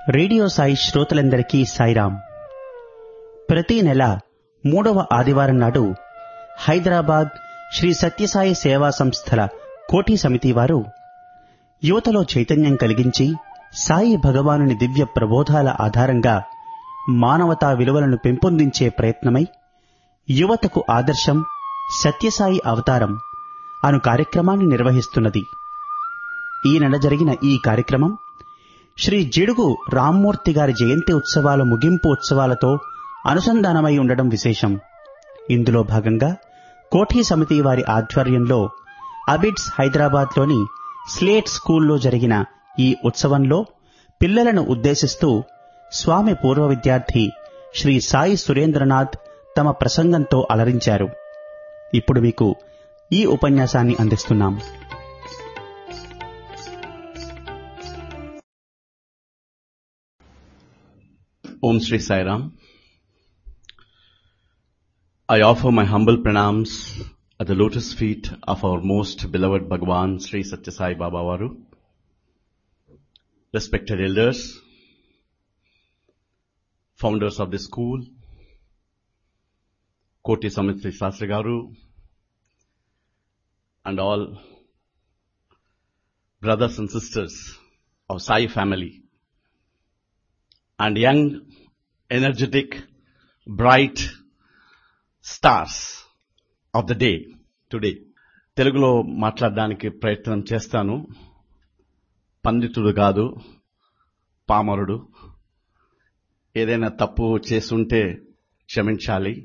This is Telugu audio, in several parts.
రేడియో సాయి శ్రోతలందరికీ సాయిరాం. ప్రతి నెల 3వ ఆదివారం నాడు హైదరాబాద్ శ్రీ సత్యసాయి సేవా సంస్థల కోఠి సమితి వారు యువతలో చైతన్యం కలిగించి సాయి భగవానుని దివ్య ప్రబోధాల ఆధారంగా మానవతా విలువలను పెంపొందించే ప్రయత్నమై యువతకు ఆదర్శం సత్యసాయి అవతారం అను కార్యక్రమాన్ని నిర్వహిస్తున్నది. ఈ నెల జరిగిన ఈ కార్యక్రమం శ్రీ జిడుగు రామ్మూర్తి గారి జయంతి ఉత్సవాల ముగింపు ఉత్సవాలతో అనుసంధానమై ఉండడం విశేషం. ఇందులో భాగంగా కోఠి సమితి వారి ఆధ్వర్యంలో అబిడ్స్ హైదరాబాద్లోని స్లేట్ స్కూల్లో జరిగిన ఈ ఉత్సవంలో పిల్లలను ఉద్దేశిస్తూ స్వామి పూర్వ విద్యార్థి శ్రీ సాయి సురేంద్రనాథ్ తమ ప్రసంగంతో అలరించారు. ఇప్పుడు మీకు ఈ ఉపన్యాసాన్ని అందిస్తున్నాం. Om Shri Sai Ram. I offer my humble pranams at the lotus feet of our most beloved Bhagavan Sri Satya Sai Baba Varu. Respected elders, founders of the school, Koti Samit Sastri Garu, and all brothers and sisters of Sai family, and young, energetic, bright stars of the day today. తెలుగులో మాట్లాడడానికి ప్రయత్నం చేస్తాను. పండితుడు కాదు, పామరుడు. ఏదైనా తప్పు చేసుంటే క్షమించాలి.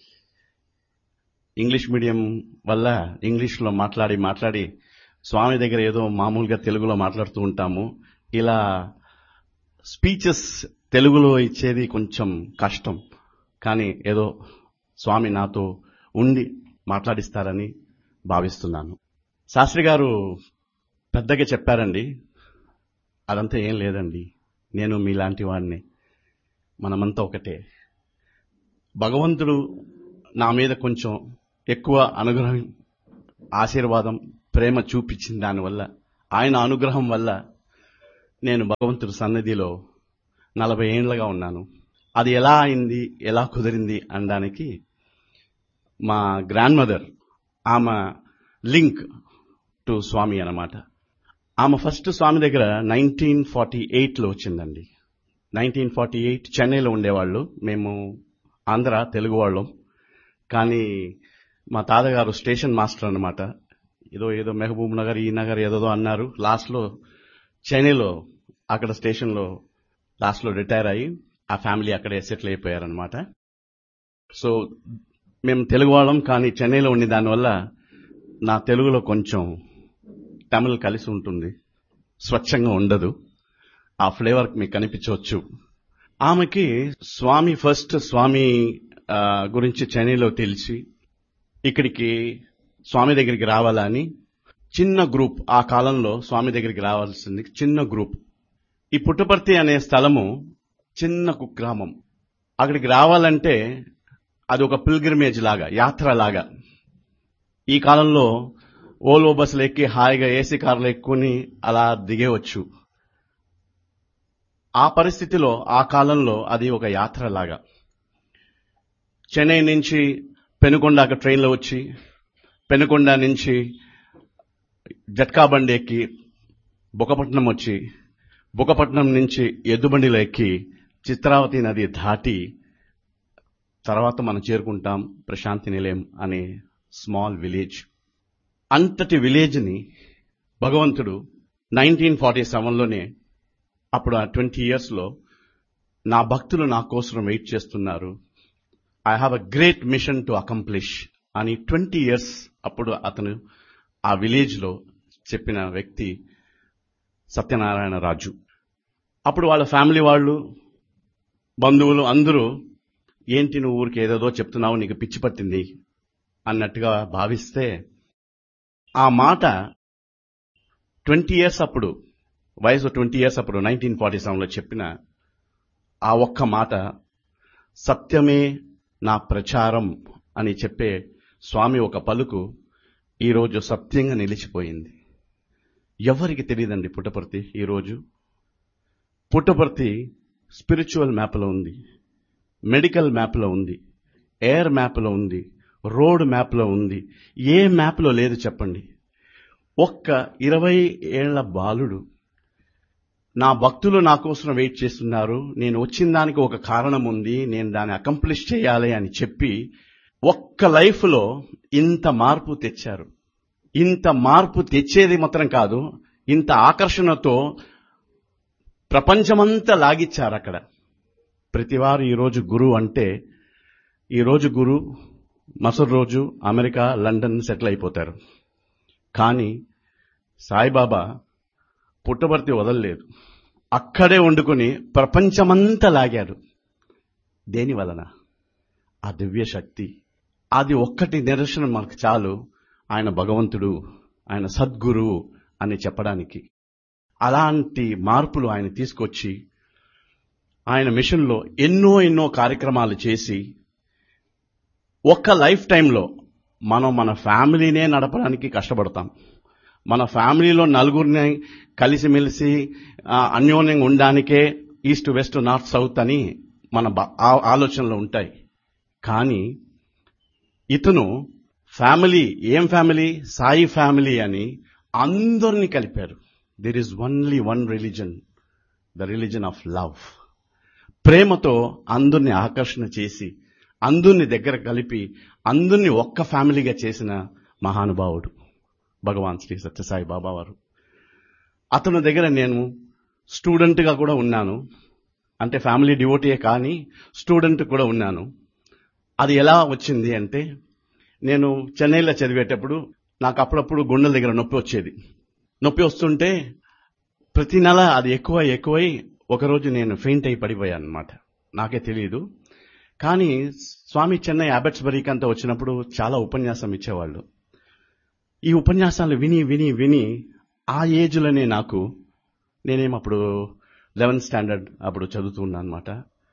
ఇంగ్లీష్ మీడియం వల్ల ఇంగ్లీష్లో మాట్లాడి స్వామి దగ్గర ఏదో మామూలుగా తెలుగులో మాట్లాడుతూ ఉంటాము. ఇలా స్పీచెస్ తెలుగులో ఇచ్చేది కొంచెం కష్టం, కానీ ఏదో స్వామి నాతో ఉండి మాట్లాడిస్తారని భావిస్తున్నాను. శాస్త్రి గారు పెద్దగా చెప్పారండి. అదంతా ఏం లేదండి. నేను మీలాంటి వాడిని. మనమంతా ఒకటే. భగవంతుడు నా మీద కొంచెం ఎక్కువ అనుగ్రహం, ఆశీర్వాదం, ప్రేమ చూపించిన దానివల్ల, ఆయన అనుగ్రహం వల్ల నేను భగవంతుడి సన్నిధిలో 40 ఏళ్లుగా ఉన్నాను. అది ఎలా అయింది, ఎలా కుదిరింది అనడానికి మా గ్రాండ్ మదర్, ఆమె లింక్ టు స్వామి అన్నమాట. ఆమె ఫస్ట్ స్వామి దగ్గర 1948లో వచ్చిందండి. 1948 చెన్నైలో ఉండేవాళ్ళు. మేము ఆంధ్ర తెలుగు వాళ్ళం. కానీ మా తాతగారు స్టేషన్ మాస్టర్ అన్నమాట. ఏదో మెహబూబ్ నగర్, ఈ నగర్ ఏదో అన్నారు. లాస్ట్లో చెన్నైలో అక్కడ స్టేషన్లో లాస్ట్లో రిటైర్ అయ్యి ఆ ఫ్యామిలీ అక్కడే సెటిల్ అయిపోయారనమాట. సో మేము తెలుగు వాళ్ళం, కానీ చెన్నైలో ఉండే దానివల్ల నా తెలుగులో కొంచెం తమిళ్ కలిసి ఉంటుంది, స్వచ్ఛంగా ఉండదు. ఆ ఫ్లేవర్ మీకు కనిపించవచ్చు. ఆమెకి స్వామి గురించి చెన్నైలో తెలిసి ఇక్కడికి స్వామి దగ్గరికి రావాలని చిన్న గ్రూప్, ఆ కాలంలో స్వామి దగ్గరికి రావాల్సింది చిన్న గ్రూప్. ఈ పుట్టపర్తి అనే స్థలము చిన్న కుగ్రామం. అక్కడికి రావాలంటే అది ఒక పిల్గ్రిమేజ్ లాగా, యాత్ర లాగా. ఈ కాలంలో ఓల్వో బస్సులు ఎక్కి హాయిగా ఏసీ కార్లు ఎక్కుని అలా దిగేవచ్చు. ఆ పరిస్థితిలో ఆ కాలంలో అది ఒక యాత్ర లాగా. చెన్నై నుంచి పెనుకొండకు ట్రైన్లో వచ్చి, పెనుకొండ నుంచి జట్కా బండి ఎక్కి బుకపట్నం వచ్చి, బుకపట్నం నుంచి ఎద్దుబండిలో ఎక్కి చిత్రావతి నది దాటి తర్వాత మనం చేరుకుంటాం ప్రశాంతి నిలయం అనే స్మాల్ విలేజ్. అంతటి విలేజ్ని భగవంతుడు 1947లోనే, అప్పుడు ఆ 20 yearsలో నా భక్తులు నా కోసం వెయిట్ చేస్తున్నారు, I have a great mission to accomplish అని 20 years అప్పుడు అతను ఆ విలేజ్లో చెప్పిన వ్యక్తి సత్యనారాయణ రాజు. అప్పుడు వాళ్ళ ఫ్యామిలీ వాళ్ళు, బంధువులు అందరూ, ఏంటి నువ్వు ఊరికి ఏదేదో చెప్తున్నావు, నీకు పిచ్చి పట్టింది అన్నట్టుగా భావిస్తే, ఆ మాట 20 years అప్పుడు, వయసు 20 years అప్పుడు 1947లో చెప్పిన ఆ ఒక్క మాట, సత్యమే నా ప్రచారం అని చెప్పే స్వామి ఒక పలుకు ఈరోజు సత్యంగా నిలిచిపోయింది. ఎవరికి తెలియదండి పుట్టపర్తి ఈరోజు. పుట్టపర్తి స్పిరిచువల్ మ్యాప్లో ఉంది, మెడికల్ మ్యాప్లో ఉంది, ఎయిర్ మ్యాప్లో ఉంది, రోడ్ మ్యాప్లో ఉంది. ఏ మ్యాప్లో లేదు చెప్పండి? ఒక్క 20 ఏళ్ల బాలుడు, నా భక్తులు నా కోసం వెయిట్ చేస్తున్నారు, నేను వచ్చిన దానికి ఒక కారణం ఉంది, నేను దాన్ని అకంప్లిష్ చేయాలి అని చెప్పి ఒక్క లైఫ్లో ఇంత మార్పు తెచ్చారు. ఇంత మార్పు తెచ్చేది మాత్రం కాదు, ఇంత ఆకర్షణతో ప్రపంచమంతా లాగిచ్చారు అక్కడ. ప్రతివారు ఈరోజు గురువు అంటే, ఈరోజు గురు మసరు రోజు అమెరికా, లండన్ సెటిల్ అయిపోతారు. కానీ సాయిబాబా పుట్టపర్తి వదలలేదు, అక్కడే వండుకొని ప్రపంచమంతా లాగారు. దేని వలన? ఆ దివ్య శక్తి. అది ఒక్కటి నిదర్శనం మనకు చాలు, ఆయన భగవంతుడు, ఆయన సద్గురువు అని చెప్పడానికి. అలాంటి మార్పులు ఆయన తీసుకొచ్చి ఆయన మిషన్లో ఎన్నో కార్యక్రమాలు చేసి ఒక్క లైఫ్ టైంలో మనం మన ఫ్యామిలీనే నడపడానికి కష్టపడతాం. మన ఫ్యామిలీలో నలుగురిని కలిసిమెలిసి అన్యోన్యంగా ఉండడానికే ఈస్ట్ వెస్ట్ నార్త్ సౌత్ అని మన ఆలోచనలు ఉంటాయి. కానీ ఇతను ఫ్యామిలీ, ఏం ఫ్యామిలీ? సాయి ఫ్యామిలీ అని అందరినీ కలిపారు. There is only one religion, the religion of love. ప్రేమతో అందరినీ ఆకర్షణ చేసి, అందరినీ దగ్గర కలిపి, అందరినీ ఒక్క ఫ్యామిలీగా చేసిన మహానుభావుడు భగవాన్ శ్రీ సత్యసాయి బాబా వారు. అతని దగ్గర నేను స్టూడెంట్గా కూడా ఉన్నాను. అంటే ఫ్యామిలీ డివోటీయే కానీ స్టూడెంట్ కూడా ఉన్నాను. అది ఎలా వచ్చింది అంటే, నేను చెన్నైలో చదివేటప్పుడు నాకు అప్పుడప్పుడు గుండెల దగ్గర నొప్పి వచ్చేది. నొప్పి వస్తుంటే ప్రతి నెల అది ఎక్కువై ఒకరోజు నేను ఫెయింట్ అయి పడిపోయాను అనమాట. నాకే తెలియదు. కానీ స్వామి చెన్నై అబెట్స్బరీకి అంతా వచ్చినప్పుడు చాలా ఉపన్యాసం ఇచ్చేవాళ్ళు. ఈ ఉపన్యాసాలు విని ఆ ఏజ్లోనే నేనేమప్పుడు 11th స్టాండర్డ్ అప్పుడు చదువుతున్నాను అనమాట.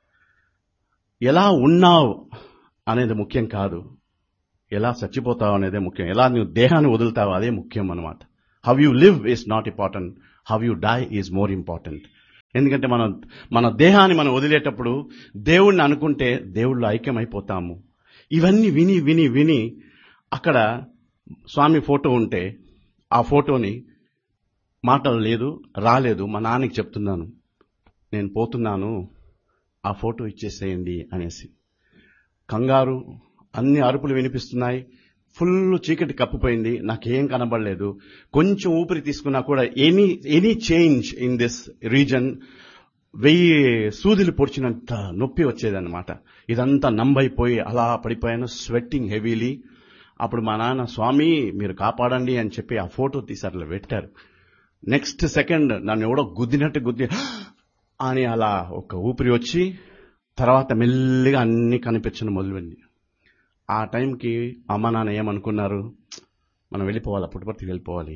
ఎలా ఉన్నావు అనేది ముఖ్యం కాదు, ఎలా చచ్చిపోతావు అనేదే ముఖ్యం. ఎలా నువ్వు దేహాన్ని వదులుతావు అదే ముఖ్యం అనమాట. How you live is not important, how you die is more important. ఎందుకంటే మన దేహాన్ని మనం వదిలేటప్పుడు దేవుణ్ణి అనుకుంటే దేవుళ్ళు ఐక్యమైపోతాము. ఇవన్నీ విని అక్కడ స్వామి ఫోటో ఉంటే ఆ ఫోటోని మాటలు రాలేదు మా నాన్నకి చెప్తున్నాను, నేను పోతున్నాను, ఆ ఫోటో ఇచ్చేసేయండి అనేసి. కంగారు, అన్ని అరుపులు వినిపిస్తున్నాయి, ఫుల్ చీకటి కప్పిపోయింది, నాకేం కనబడలేదు. కొంచెం ఊపిరి తీసుకున్నా కూడా any change in this reason 1000 సూదులు పొడిచినంత నొప్పి వచ్చేదన్నమాట. ఇదంతా నంబైపోయి అలా పడిపోయాను, స్వెట్టింగ్ హెవీలీ. అప్పుడు మా నాన్న, స్వామి మీరు కాపాడండి అని చెప్పి ఆ ఫోటో తీసారు, పెట్టారు. నెక్స్ట్ సెకండ్ నన్ను ఎవడో గుద్ది అని అలా ఒక ఊపిరి వచ్చి తర్వాత మెల్లిగా అన్ని కనిపించడం మొదలుపెట్టింది. ఆ టైంకి అమ్మ నాన్న ఏమనుకున్నారు, మనం వెళ్ళిపోవాలి, పుట్టపర్తికి వెళ్ళిపోవాలి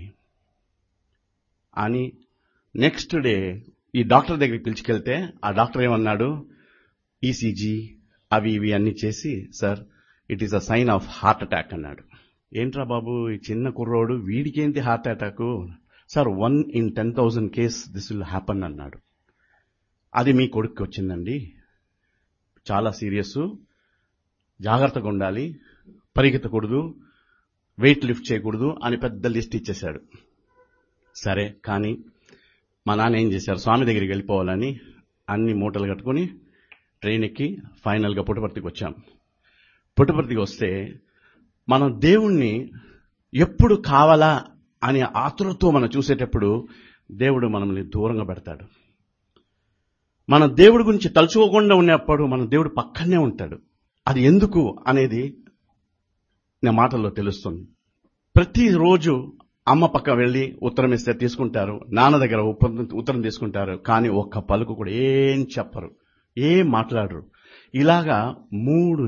అని. నెక్స్ట్ డే ఈ డాక్టర్ దగ్గరికి పిలిచికెళ్తే ఆ డాక్టర్ ఏమన్నాడు, ఈసీజీ అవి ఇవి అన్ని చేసి, sir it is a sign of heart attack అన్నాడు. ఏంట్రా బాబు, ఈ చిన్న కుర్రోడు వీడికేంటి heart attack? Sir 1 in 10,000 case this will happen అన్నాడు. అది మీ కొడుక్కి వచ్చిందండి, చాలా సీరియస్, జాగ్రత్తగా ఉండాలి, పరిగెత్తకూడదు, వెయిట్ లిఫ్ట్ చేయకూడదు అని పెద్ద లిస్ట్ ఇచ్చేశాడు. సరే, కానీ మా నాన్న ఏం చేశారు, స్వామి దగ్గరికి వెళ్ళిపోవాలని అన్ని మూటలు కట్టుకుని ట్రైన్ ఎక్కి ఫైనల్గా పుట్టపర్తికి వచ్చాం. పుట్టపర్తికి వస్తే మనం దేవుణ్ణి ఎప్పుడు కావాలా అని ఆతురతో మనం చూసేటప్పుడు దేవుడు మనల్ని దూరంగా పెడతాడు. మన దేవుడి గురించి తలుచుకోకుండా ఉన్నప్పుడు మన దేవుడు పక్కనే ఉంటాడు. అది ఎందుకు అనేది నా మాటల్లో తెలుస్తుంది. ప్రతిరోజు అమ్మ పక్క వెళ్ళి ఉత్తరం ఇస్తే తీసుకుంటారు, నాన్న దగ్గర ఉత్తరం తీసుకుంటారు, కానీ ఒక్క పలుకు కూడా ఏం చెప్పరు, ఏం మాట్లాడరు. ఇలాగా 3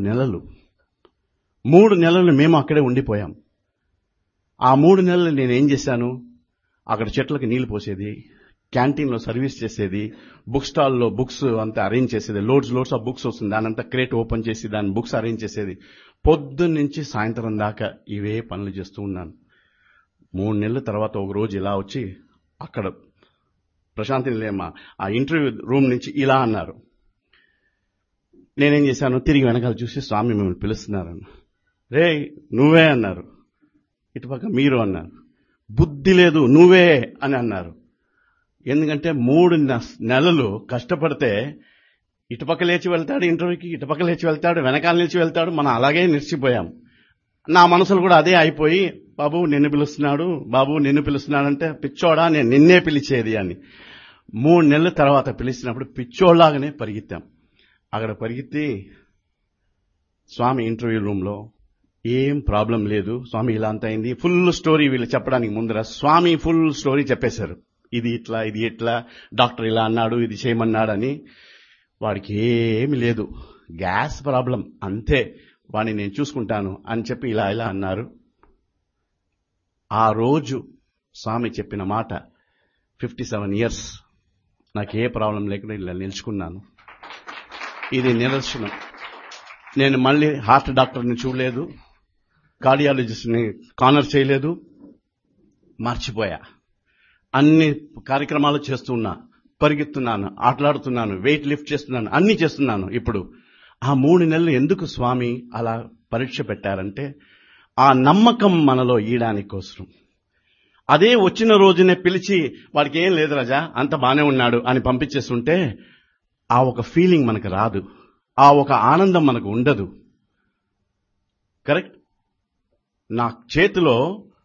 నెలలు మేము అక్కడే ఉండిపోయాం. ఆ 3 నెలలు నేనేం చేశాను, అక్కడ చెట్లకి నీళ్లు పోసేది, క్యాంటీన్లో సర్వీస్ చేసేది, బుక్ స్టాల్లో బుక్స్ అంతా అరేంజ్ చేసేది. లోడ్స్ ఆఫ్ బుక్స్ వస్తుంది, దానంతా క్రేట్ ఓపెన్ చేసి దాని బుక్స్ అరేంజ్ చేసేది. పొద్దున్న నుంచి సాయంత్రం దాకా ఇవే పనులు చేస్తూ ఉన్నాను. 3 నెలల తర్వాత ఒక రోజు ఇలా వచ్చి అక్కడ ప్రశాంతి నిలయం ఆ ఇంటర్వ్యూ రూమ్ నుంచి ఇలా అన్నారు. నేనేం చేశాను, తిరిగి వెనకాల చూసి స్వామి మిమ్మల్ని పిలుస్తున్నారన్న. రే నువ్వే అన్నారు. ఇటుపక్క మీరు అన్నారు. బుద్ధి లేదు నువ్వే అని అన్నారు. ఎందుకంటే 3 నెలలు కష్టపడితే ఇటుపక్క లేచి వెళ్తాడు ఇంటర్వ్యూకి, ఇటుపక్క లేచి వెళ్తాడు, వెనకాల నిలిచి వెళ్తాడు. మనం అలాగే నిలిచిపోయాం. నా మనసులు కూడా అదే అయిపోయి, బాబు నిన్ను పిలుస్తున్నాడు, బాబు నిన్ను పిలుస్తున్నాడంటే పిచ్చోడా నేను నిన్నే పిలిచేది అని. 3 నెలల తర్వాత పిలిచినప్పుడు పిచ్చోళ్లాగానే పరిగెత్తాం. అక్కడ పరిగెత్తి స్వామి ఇంటర్వ్యూ రూమ్లో ఏం ప్రాబ్లం లేదు స్వామి, ఇలా అంత అయింది, ఫుల్ స్టోరీ వీళ్ళు చెప్పడానికి ముందర స్వామి ఫుల్ స్టోరీ చెప్పేశారు. ఇది ఇట్లా, ఇది ఇట్లా, డాక్టర్ ఇలా అన్నాడు, ఇది చేయమన్నాడని. వాడికి ఏమి లేదు, గ్యాస్ ప్రాబ్లం అంతే, వాడిని నేను చూసుకుంటాను అని చెప్పి ఇలా ఇలా అన్నారు. ఆ రోజు స్వామి చెప్పిన మాట 57 ఇయర్స్ నాకు ఏ ప్రాబ్లం లేకుండా ఇలా నిలుచుకున్నాను. ఇది నిదర్శనం. నేను మళ్ళీ హార్ట్ డాక్టర్ని చూడలేదు, కార్డియాలజిస్ట్ని కానర్ చేయలేదు, మర్చిపోయా. అన్ని కార్యక్రమాలు చేస్తున్నా, పరిగెత్తున్నాను, ఆటలాడుతున్నాను, వెయిట్ లిఫ్ట్ చేస్తున్నాను, అన్ని చేస్తున్నాను. ఇప్పుడు ఆ 3 నెలలు ఎందుకు స్వామి అలా పరీక్ష పెట్టారంటే ఆ నమ్మకం మనలో ఈయడానికి కోసం. అదే వచ్చిన రోజునే పిలిచి వాడికి ఏం లేదు రాజా అంత బానే ఉన్నాడు అని పంపించేస్తుంటే ఆ ఒక ఫీలింగ్ మనకు రాదు, ఆ ఒక ఆనందం మనకు ఉండదు. కరెక్ట్. నా చేతిలో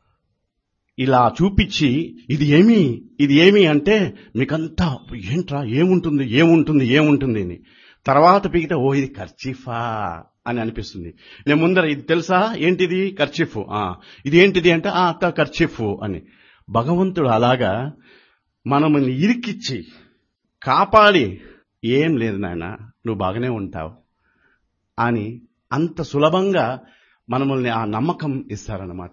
ఇలా చూపించి ఇది ఏమి అంటే మీకంతా ఏంట్రా ఏముంటుంది ఏముంటుంది ఏముంటుంది అని తర్వాత పీకితే ఓ ఇది కర్చీఫా అని అనిపిస్తుంది. నేను ముందర ఇది తెలుసా ఏంటిది కర్చీఫ్, ఇది ఏంటిది అంటే అత్త కర్చీఫ్ అని. భగవంతుడు అలాగా మనల్ని ఇరికిచ్చి కాపాడి ఏం లేదు నాయన నువ్వు బాగానే ఉంటావు అని అంత సులభంగా మనల్ని ఆ నమ్మకం ఇస్తారన్నమాట.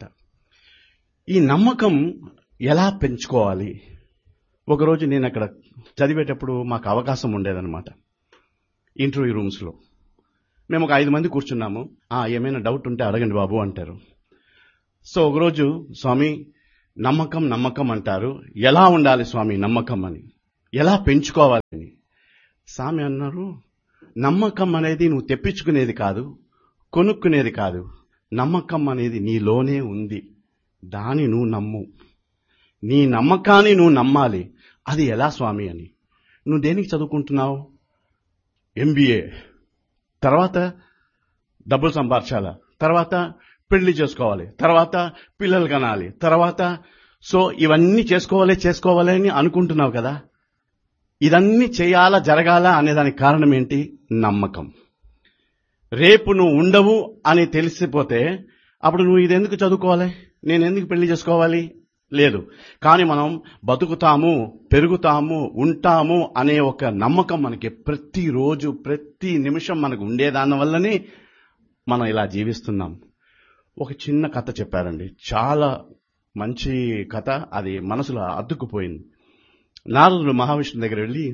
ఈ నమ్మకం ఎలా పెంచుకోవాలి? ఒకరోజు నేను అక్కడ చదివేటప్పుడు మాకు అవకాశం ఉండేదన్నమాట. ఇంటర్వ్యూ రూమ్స్లో మేము ఒక 5 మంది కూర్చున్నాము. ఏమైనా డౌట్ ఉంటే అడగండి బాబు అంటారు. సో ఒకరోజు స్వామి నమ్మకం నమ్మకం అంటారు, ఎలా ఉండాలి స్వామి నమ్మకం అని, ఎలా పెంచుకోవాలి అని. స్వామి అన్నారు, నమ్మకం అనేది నువ్వు తెప్పించుకునేది కాదు, కొనుక్కునేది కాదు. నమ్మకం అనేది నీలోనే ఉంది, దాన్ని నువ్వు నమ్ము. నీ నమ్మకాన్ని నువ్వు నమ్మాలి. అది ఎలా స్వామి అని. నువ్వు దేనికి చదువుకుంటున్నావు? MBA. తర్వాత డబ్బులు సంపాదించాలా, తర్వాత పెళ్లి చేసుకోవాలి, తర్వాత పిల్లలు కనాలి, తర్వాత సో ఇవన్నీ చేసుకోవాలి అని అనుకుంటున్నావు కదా. ఇదన్నీ చేయాలా జరగాల అనేదానికి కారణం ఏంటి? నమ్మకం. రేపు నువ్వు ఉండవు అని తెలిసిపోతే అప్పుడు నువ్వు ఇదెందుకు చదువుకోవాలి, నేను ఎందుకు పెళ్లి చేసుకోవాలి? లేదు. కానీ మనం బతుకుతాము, పెరుగుతాము, ఉంటాము అనే ఒక నమ్మకం మనకి ప్రతిరోజు ప్రతి నిమిషం మనకు ఉండేదాని వల్లనే మనం ఇలా జీవిస్తున్నాం. ఒక చిన్న కథ చెప్పారండి, చాలా మంచి కథ, అది మనసులో అద్దుకుపోయింది. నారదుడు మహావిష్ణువు దగ్గర వెళ్ళి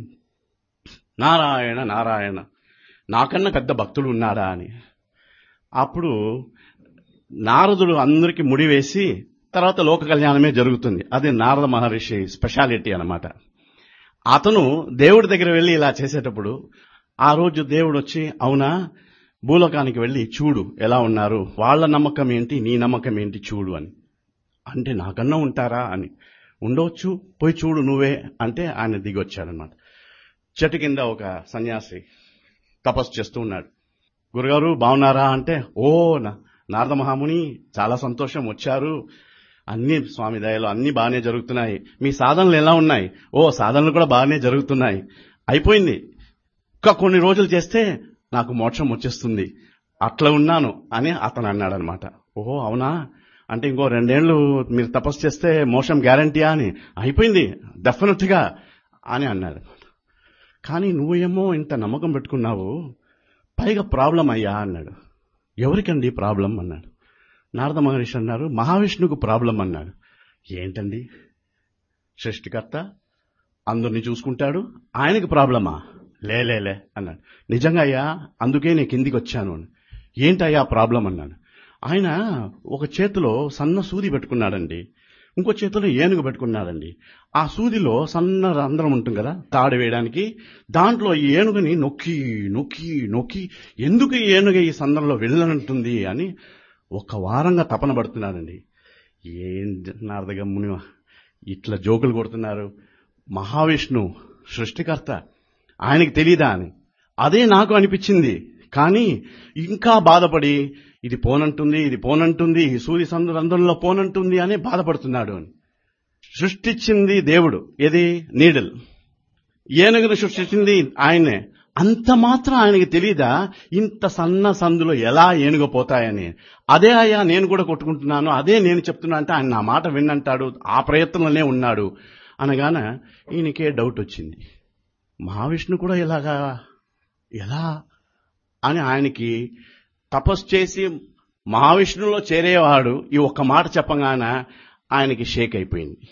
నారాయణ నారాయణ నాకన్నా పెద్ద భక్తుడు ఉన్నాడా అని. అప్పుడు నారదుడు అందరికీ ముడి వేసి తర్వాత లోక కళ్యాణమే జరుగుతుంది. అది నారద మహర్షి స్పెషాలిటీ అన్నమాట. అతను దేవుడి దగ్గర వెళ్ళి ఇలా చేసేటప్పుడు ఆ రోజు దేవుడు వచ్చి అవునా భూలోకానికి వెళ్ళి చూడు ఎలా ఉన్నారు, వాళ్ళ నమ్మకం ఏంటి నీ నమ్మకం ఏంటి చూడు అని. అంటే నాకన్నా ఉంటారా అని. ఉండవచ్చు, పోయి చూడు నువ్వే అంటే ఆయన దిగొచ్చాడనమాట. చెట్టు కింద ఒక సన్యాసి తపస్సు చేస్తూ ఉన్నాడు. గురుగారు బాగున్నారా అంటే నారద మహాముని చాలా సంతోషం వచ్చారు, అన్ని స్వామి దయలో అన్ని బాగానే జరుగుతున్నాయి, మీ సాధనలు ఎలా ఉన్నాయి? సాధనలు కూడా బాగానే జరుగుతున్నాయి, అయిపోయింది, ఇంకా కొన్ని రోజులు చేస్తే నాకు మోక్షం వచ్చేస్తుంది, అట్లా ఉన్నాను అని అతను అన్నాడనమాట. అవునా అంటే ఇంకో 2 ఏళ్లు మీరు తపస్సు చేస్తే మోక్షం గ్యారంటీయా అని. అయిపోయింది డెఫినెట్ గా అని అన్నాడు. కానీ నువ్వేమో ఇంత నమ్మకం పెట్టుకున్నావు, పైగా ప్రాబ్లం అయ్యా అన్నాడు. ఎవరికండి ప్రాబ్లం అన్నాడు. నారద మహర్షి అన్నారు మహావిష్ణువుకు ప్రాబ్లం అన్నాడు. ఏంటండి, సృష్టికర్త అందరినీ చూసుకుంటాడు, ఆయనకి ప్రాబ్లమా? లేలే అన్నాడు. నిజంగా అయ్యా, అందుకే నేను కిందికి వచ్చాను అని. ఏంటయ్యా ప్రాబ్లం అన్నాడు. ఆయన ఒక చేతిలో సన్న సూది పెట్టుకున్నాడండి, ఇంకో చేతిలో ఏనుగు పెట్టుకున్నాడండి. ఆ సూదిలో సన్న రంధ్రం ఉంటుంది కదా తాడు వేయడానికి, దాంట్లో ఈ ఏనుగుని నొక్కి నొక్కి నొక్కి ఎందుకు ఈ ఏనుగు ఈ సందర్లో వెళ్ళనంటుంది అని ఒక వారంగా తపన పడుతున్నాడండి. ఏం నారదగా ముని ఇట్లా జోకులు కొడుతున్నారు, మహావిష్ణు సృష్టికర్త, ఆయనకి తెలీదా అని అదే నాకు అనిపించింది. కానీ ఇంకా బాధపడి ఇది పోనంటుంది, ఇది పోనంటుంది, ఈ సూర్య రంధ్రంలో పోనంటుంది అని బాధపడుతున్నాడు అని. సృష్టించింది దేవుడు, ఏది నీడల్, ఏనుగును సృష్టించింది ఆయనే. అంత మాత్రం ఆయనకి తెలీదా ఇంత సన్న సందులో ఎలా ఏనుగు పోతాయని? అదే అయ్యా నేను కూడా కొట్టుకుంటున్నాను, అదే నేను చెప్తున్నా అంటే ఆయన నా మాట విన్నంటాడు, ఆ ప్రయత్నంలోనే ఉన్నాడు అనగాన ఈయనకే డౌట్ వచ్చింది. మహావిష్ణు కూడా ఇలాగా ఎలా అని ఆయనకి తపస్సు చేసి మహావిష్ణువులో చేరేవాడు ఈ ఒక్క మాట చెప్పగానే ఆయనకి షేక్ అయిపోయింది.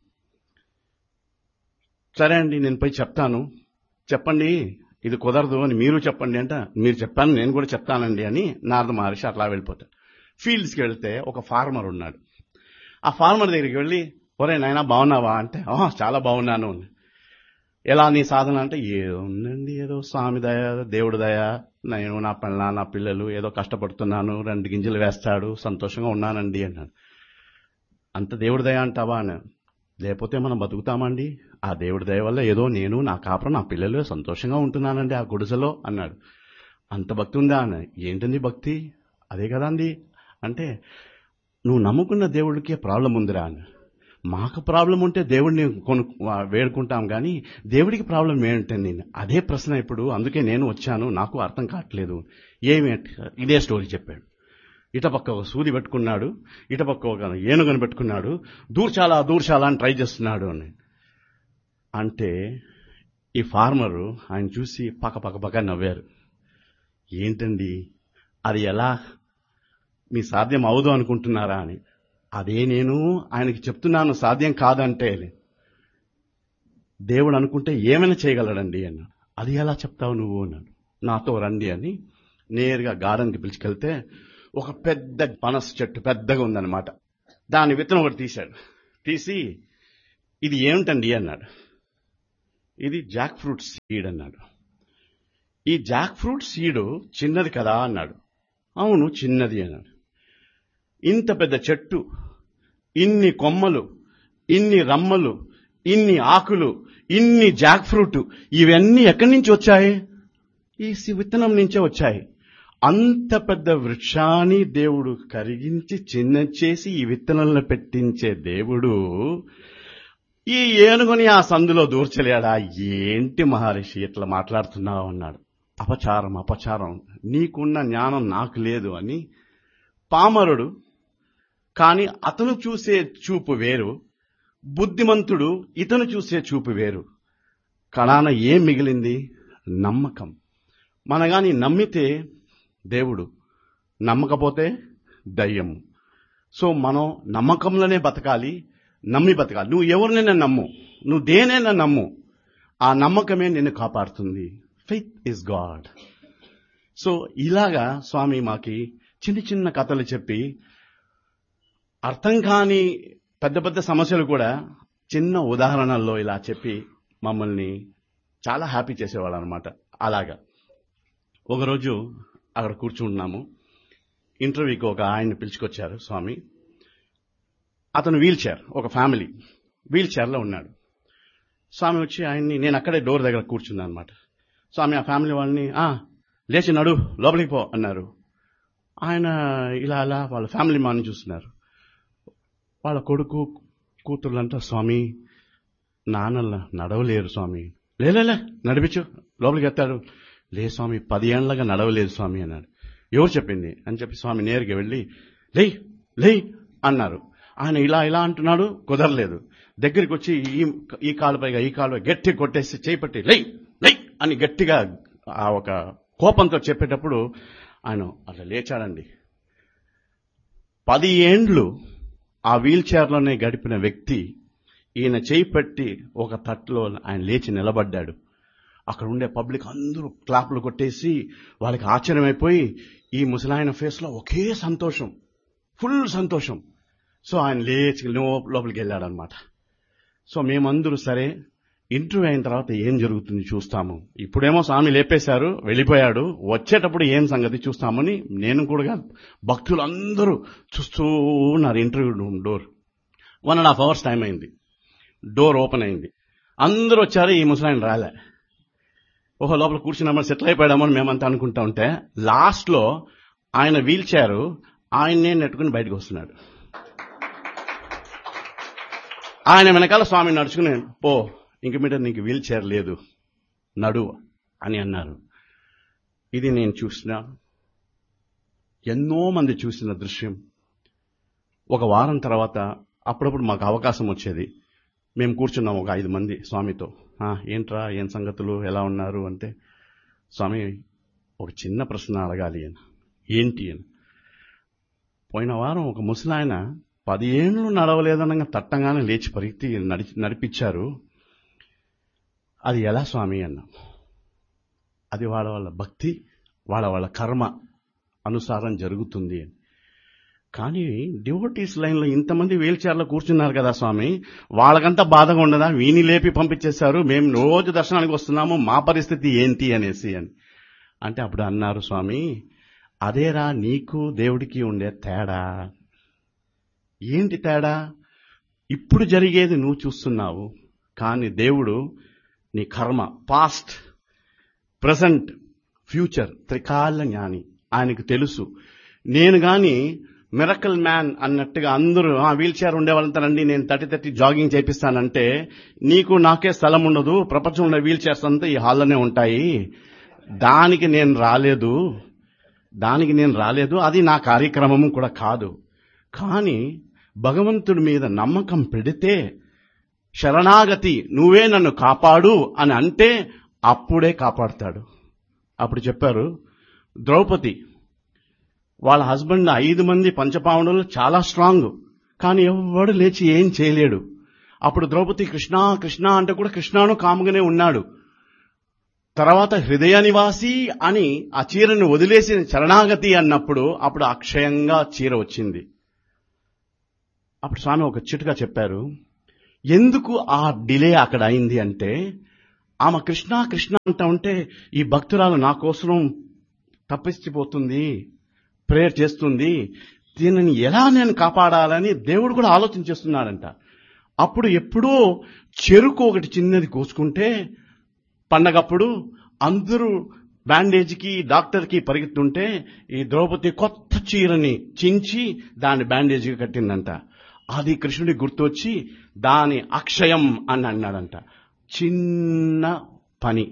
సరే అండి నేను పోయి చెప్తాను, చెప్పండి ఇది కుదరదు అని మీరు చెప్పండి అంటే, మీరు చెప్పాను నేను కూడా చెప్తానండి అని నారద మహర్షి అట్లా వెళ్ళిపోతాడు. ఫీల్డ్స్కి వెళ్తే ఒక ఫార్మర్ ఉన్నాడు. ఆ ఫార్మర్ దగ్గరికి వెళ్ళి, ఒరే నాయనా బాగున్నావా అంటే, చాలా బాగున్నాను. ఎలా నీ సాధన అంటే, ఏదో ఉందండి, ఏదో స్వామి దయ, దేవుడి దయ, నేను నా పిల్ల నా పిల్లలు ఏదో కష్టపడుతున్నాను, 2 గింజలు వేస్తాడు, సంతోషంగా ఉన్నానండి అన్నాడు. అంత దేవుడి దయ అంటావా అని, లేకపోతే మనం బతుకుతామండి, ఆ దేవుడి దయ వల్ల ఏదో నేను నా కాపురం నా పిల్లలు సంతోషంగా ఉంటున్నానండి ఆ గుడిసెలో అన్నాడు. అంత భక్తి ఉందా అని, ఏంటండి భక్తి, అదే కదా అండి అంటే, నువ్వు నమ్ముకున్న దేవుడికి ప్రాబ్లం ఉందిరా అని. మాకు ప్రాబ్లం ఉంటే దేవుడిని వేడుకుంటాం కానీ దేవుడికి ప్రాబ్లం ఏంటండి, అదే ప్రశ్న ఇప్పుడు, అందుకే నేను వచ్చాను, నాకు అర్థం కావట్లేదు. ఏమి ఇదే స్టోరీ చెప్పాడు. ఇటపక్క ఒక సూది పెట్టుకున్నాడు, ఇటపక్క ఒక ఏనుగను పెట్టుకున్నాడు, దూర్చాలా దూర్చాలా అని ట్రై చేస్తున్నాడు అని. అంటే ఈ ఫార్మరు ఆయన చూసి పక్క పక్క పక్క నవ్వారు. ఏంటండి అది ఎలా మీ సాధ్యం అవదు అనుకుంటున్నారా అని. అదే నేను ఆయనకి చెప్తున్నాను సాధ్యం కాదంటే, దేవుడు అనుకుంటే ఏమైనా చేయగలడండి అన్నాడు. అది ఎలా చెప్తావు నువ్వు అన్నాడు. నాతో రండి అని నేరుగా గార్డెన్కి పిలుచుకెళ్తే ఒక పెద్ద పనస చెట్టు పెద్దగా ఉందన్నమాట. దాని విత్తనం ఒకటి తీశాడు. తీసి ఇది ఏమిటండి అన్నాడు. ఇది జాక్ ఫ్రూట్ సీడ్ అన్నాడు. ఈ జాక్ ఫ్రూట్ సీడు చిన్నది కదా అన్నాడు. అవును చిన్నది అన్నాడు. ఇంత పెద్ద చెట్టు, ఇన్ని కొమ్మలు, ఇన్ని రమ్మలు, ఇన్ని ఆకులు, ఇన్ని జాక్ ఫ్రూట్, ఇవన్నీ ఎక్కడి నుంచి వచ్చాయి? ఈ విత్తనం నుంచే వచ్చాయి. అంత పెద్ద వృక్షాన్ని దేవుడు కరిగించి చిన్న చేసి ఈ విత్తనంలో పెట్టించే దేవుడు ఈ ఏనుగుని ఆ సందులో దూర్చలేడా? ఏంటి మహర్షి ఇట్లా మాట్లాడుతున్నావు అన్నాడు. అపచారం అపచారం, నీకున్న జ్ఞానం నాకు లేదు అని. పామరుడు కాని అతను చూసే చూపు వేరు, బుద్ధిమంతుడు ఇతను చూసే చూపు వేరు. కణాన ఏం మిగిలింది? నమ్మకం. మనగాని నమ్మితే దేవుడు, నమ్మకపోతే దయ్యం. సో మనం నమ్మకంలోనే బతకాలి, నమ్మి బతకాలి. నువ్వు ఎవరినైనా నమ్ము, నువ్వు దేనైనా నమ్ము, ఆ నమ్మకమే నిన్ను కాపాడుతుంది. Faith is God. సో ఇలాగా స్వామి మాకి చిన్న చిన్న కథలు చెప్పి అర్థం కాని పెద్ద పెద్ద సమస్యలు కూడా చిన్న ఉదాహరణల్లో ఇలా చెప్పి మమ్మల్ని చాలా హ్యాపీ చేసేవాళ్ళు అనమాట. అలాగా ఒకరోజు అక్కడ కూర్చుంటున్నాము, ఇంటర్వ్యూకి ఒక ఆయన్ని పిలుచుకొచ్చారు స్వామి. అతను వీల్ చైర్, ఒక ఫ్యామిలీ వీల్ చైర్లో ఉన్నాడు. స్వామి వచ్చి ఆయన్ని, నేను అక్కడే డోర్ దగ్గర కూర్చున్నాను అనమాట. స్వామి ఆ ఫ్యామిలీ వాళ్ళని లేచి నడు లోపలికి పో అన్నారు. ఆయన ఇలా అలా వాళ్ళ ఫ్యామిలీ మాని చూస్తున్నారు. వాళ్ళ కొడుకు కూతుర్లంతా, స్వామి నాన్న నడవలేరు స్వామి. లేలే నడిపించు లోపలికి ఎత్తాడు. లే స్వామి 10 ఏళ్లగా నడవలేదు స్వామి అన్నాడు. ఎవరు చెప్పింది అని చెప్పి స్వామి నేరుగా వెళ్ళి లేయ్ లేయ్ అన్నారు. ఆయన ఇలా ఇలా అంటున్నాడు, కుదరలేదు. దగ్గరికి వచ్చి ఈ కాలు పైగా ఈ కాలు గట్టి కొట్టేసి చేపట్టి లై లై అని గట్టిగా ఆ ఒక కోపంతో చెప్పేటప్పుడు ఆయన అట్లా లేచాడండి. 10 ఏండ్లు ఆ వీల్ చైర్లోనే గడిపిన వ్యక్తి ఈయన చేయి పెట్టి ఒక తట్లో ఆయన లేచి నిలబడ్డాడు. అక్కడ ఉండే పబ్లిక్ అందరూ క్లాప్లు కొట్టేసి వాళ్ళకి ఆశ్చర్యమైపోయి ఈ ముసలాయన ఫేస్లో ఒకే సంతోషం, ఫుల్ సంతోషం. సో ఆయన లేచి లోపలికి వెళ్ళాడనమాట. సో మేమందరూ సరే ఇంటర్వ్యూ అయిన తర్వాత ఏం జరుగుతుంది చూస్తాము, ఇప్పుడేమో స్వామి లేపేశారు వెళ్ళిపోయాడు, వచ్చేటప్పుడు ఏం సంగతి చూస్తామని నేను కూడా భక్తులందరూ చూస్తూ ఉన్నారు. Interview room door 1.5 hours time అయింది. డోర్ ఓపెన్ అయింది, అందరూ వచ్చారు. ఈ ముసలాయన రాలే. ఓహో లోపల కూర్చున్నామని సెటిల్ అయిపోయామో అని మేమంతా అనుకుంటా ఉంటే లాస్ట్ లో ఆయన వీల్ చైర్ ఆయన్నే నెట్టుకుని బయటకు వస్తున్నాడు. ఆయన వెనకాల స్వామి నడుచుకుని పో ఇంక మీద నీకు వీల్ చైర్ లేదు నడు అని అన్నారు. ఇది నేను చూసిన, ఎన్నో మంది చూసిన దృశ్యం. ఒక వారం తర్వాత అప్పుడప్పుడు మాకు అవకాశం వచ్చేది. మేము కూర్చున్నాం ఒక 5 మంది స్వామితో. ఏంట్రా ఏం సంగతులు ఎలా ఉన్నారు అంటే, స్వామి ఒక చిన్న ప్రశ్న అడగాలి అని. ఏంటి అని. పోయిన వారం ఒక ముసలాయన 10 ఏళ్ళు నడవలేదనగా తట్టంగానే లేచి పరిగెత్తి నడిపించారు. అది ఎలా స్వామి అన్నాం. అది వాళ్ళ వాళ్ళ భక్తి వాళ్ళ వాళ్ళ కర్మ అనుసారం జరుగుతుంది అని. కానీ డివోటీస్ లైన్లో ఇంతమంది వీల్ చైర్లో కూర్చున్నారు కదా స్వామి, వాళ్ళకంతా బాధగా ఉండదా, వీని లేపి పంపించేశారు, మేము రోజు దర్శనానికి వస్తున్నాము, మా పరిస్థితి ఏంటి అనేసి అని అంటే అప్పుడు అన్నారు స్వామి, అదేరా నీకు దేవుడికి ఉండే తేడా. ఏంటి తేడా? ఇప్పుడు జరిగేది నువ్వు చూస్తున్నావు, కానీ దేవుడు నీ కర్మ పాస్ట్ ప్రజెంట్ ఫ్యూచర్ త్రికాల జ్ఞాని, ఆయనకు తెలుసు. నేను గాని మిరకల్ మ్యాన్ అన్నట్టుగా అందరూ వీల్ చైర్ ఉండేవాళ్ళంతా రండి నేను 30 జాగింగ్ చేపిస్తానంటే నీకు నాకే స్థలం ఉండదు, ప్రపంచంలో వీల్ చైర్స్ అంతా ఈ హాల్లోనే ఉంటాయి. దానికి నేను రాలేదు, అది నా కార్యక్రమం కూడా కాదు. కానీ భగవంతుడి మీద నమ్మకం పెడితే శరణాగతి నువ్వే నన్ను కాపాడు అని అంటే అప్పుడే కాపాడుతాడు. అప్పుడు చెప్పారు ద్రౌపది వాళ్ళ హస్బెండ్ 5 మంది పంచపాండవులు చాలా స్ట్రాంగ్, కానీ ఎవడు లేచి ఏం చేయలేడు. అప్పుడు ద్రౌపది కృష్ణ కృష్ణ అంటే కూడా కృష్ణను కాముగానే ఉన్నాడు. తర్వాత హృదయ నివాసి అని ఆ చీరను వదిలేసి శరణాగతి అన్నప్పుడు అప్పుడు అక్షయంగా చీర వచ్చింది. అప్పుడు స్వామి ఒక చిటుగా చెప్పారు, ఎందుకు ఆ డిలే అక్కడ అయింది అంటే, ఆమె కృష్ణ కృష్ణ అంటా ఉంటే ఈ భక్తురాలు నా కోసం తప్పించిపోతుంది, ప్రేయర్ చేస్తుంది, దీనిని ఎలా నేను కాపాడాలని దేవుడు కూడా ఆలోచన చేస్తున్నాడంట. అప్పుడు ఎప్పుడో చెరుకు ఒకటి చిన్నది కోసుకుంటే పండగప్పుడు అందరూ బ్యాండేజ్కి డాక్టర్కి పరిగెత్తుంటే ఈ ద్రౌపది కొత్త చీరని చించి దాన్ని బ్యాండేజ్కి కట్టిందంట. అది కృష్ణుడికి గుర్తొచ్చి దాని అక్షయం అని అన్నాడంట. చిన్న పని,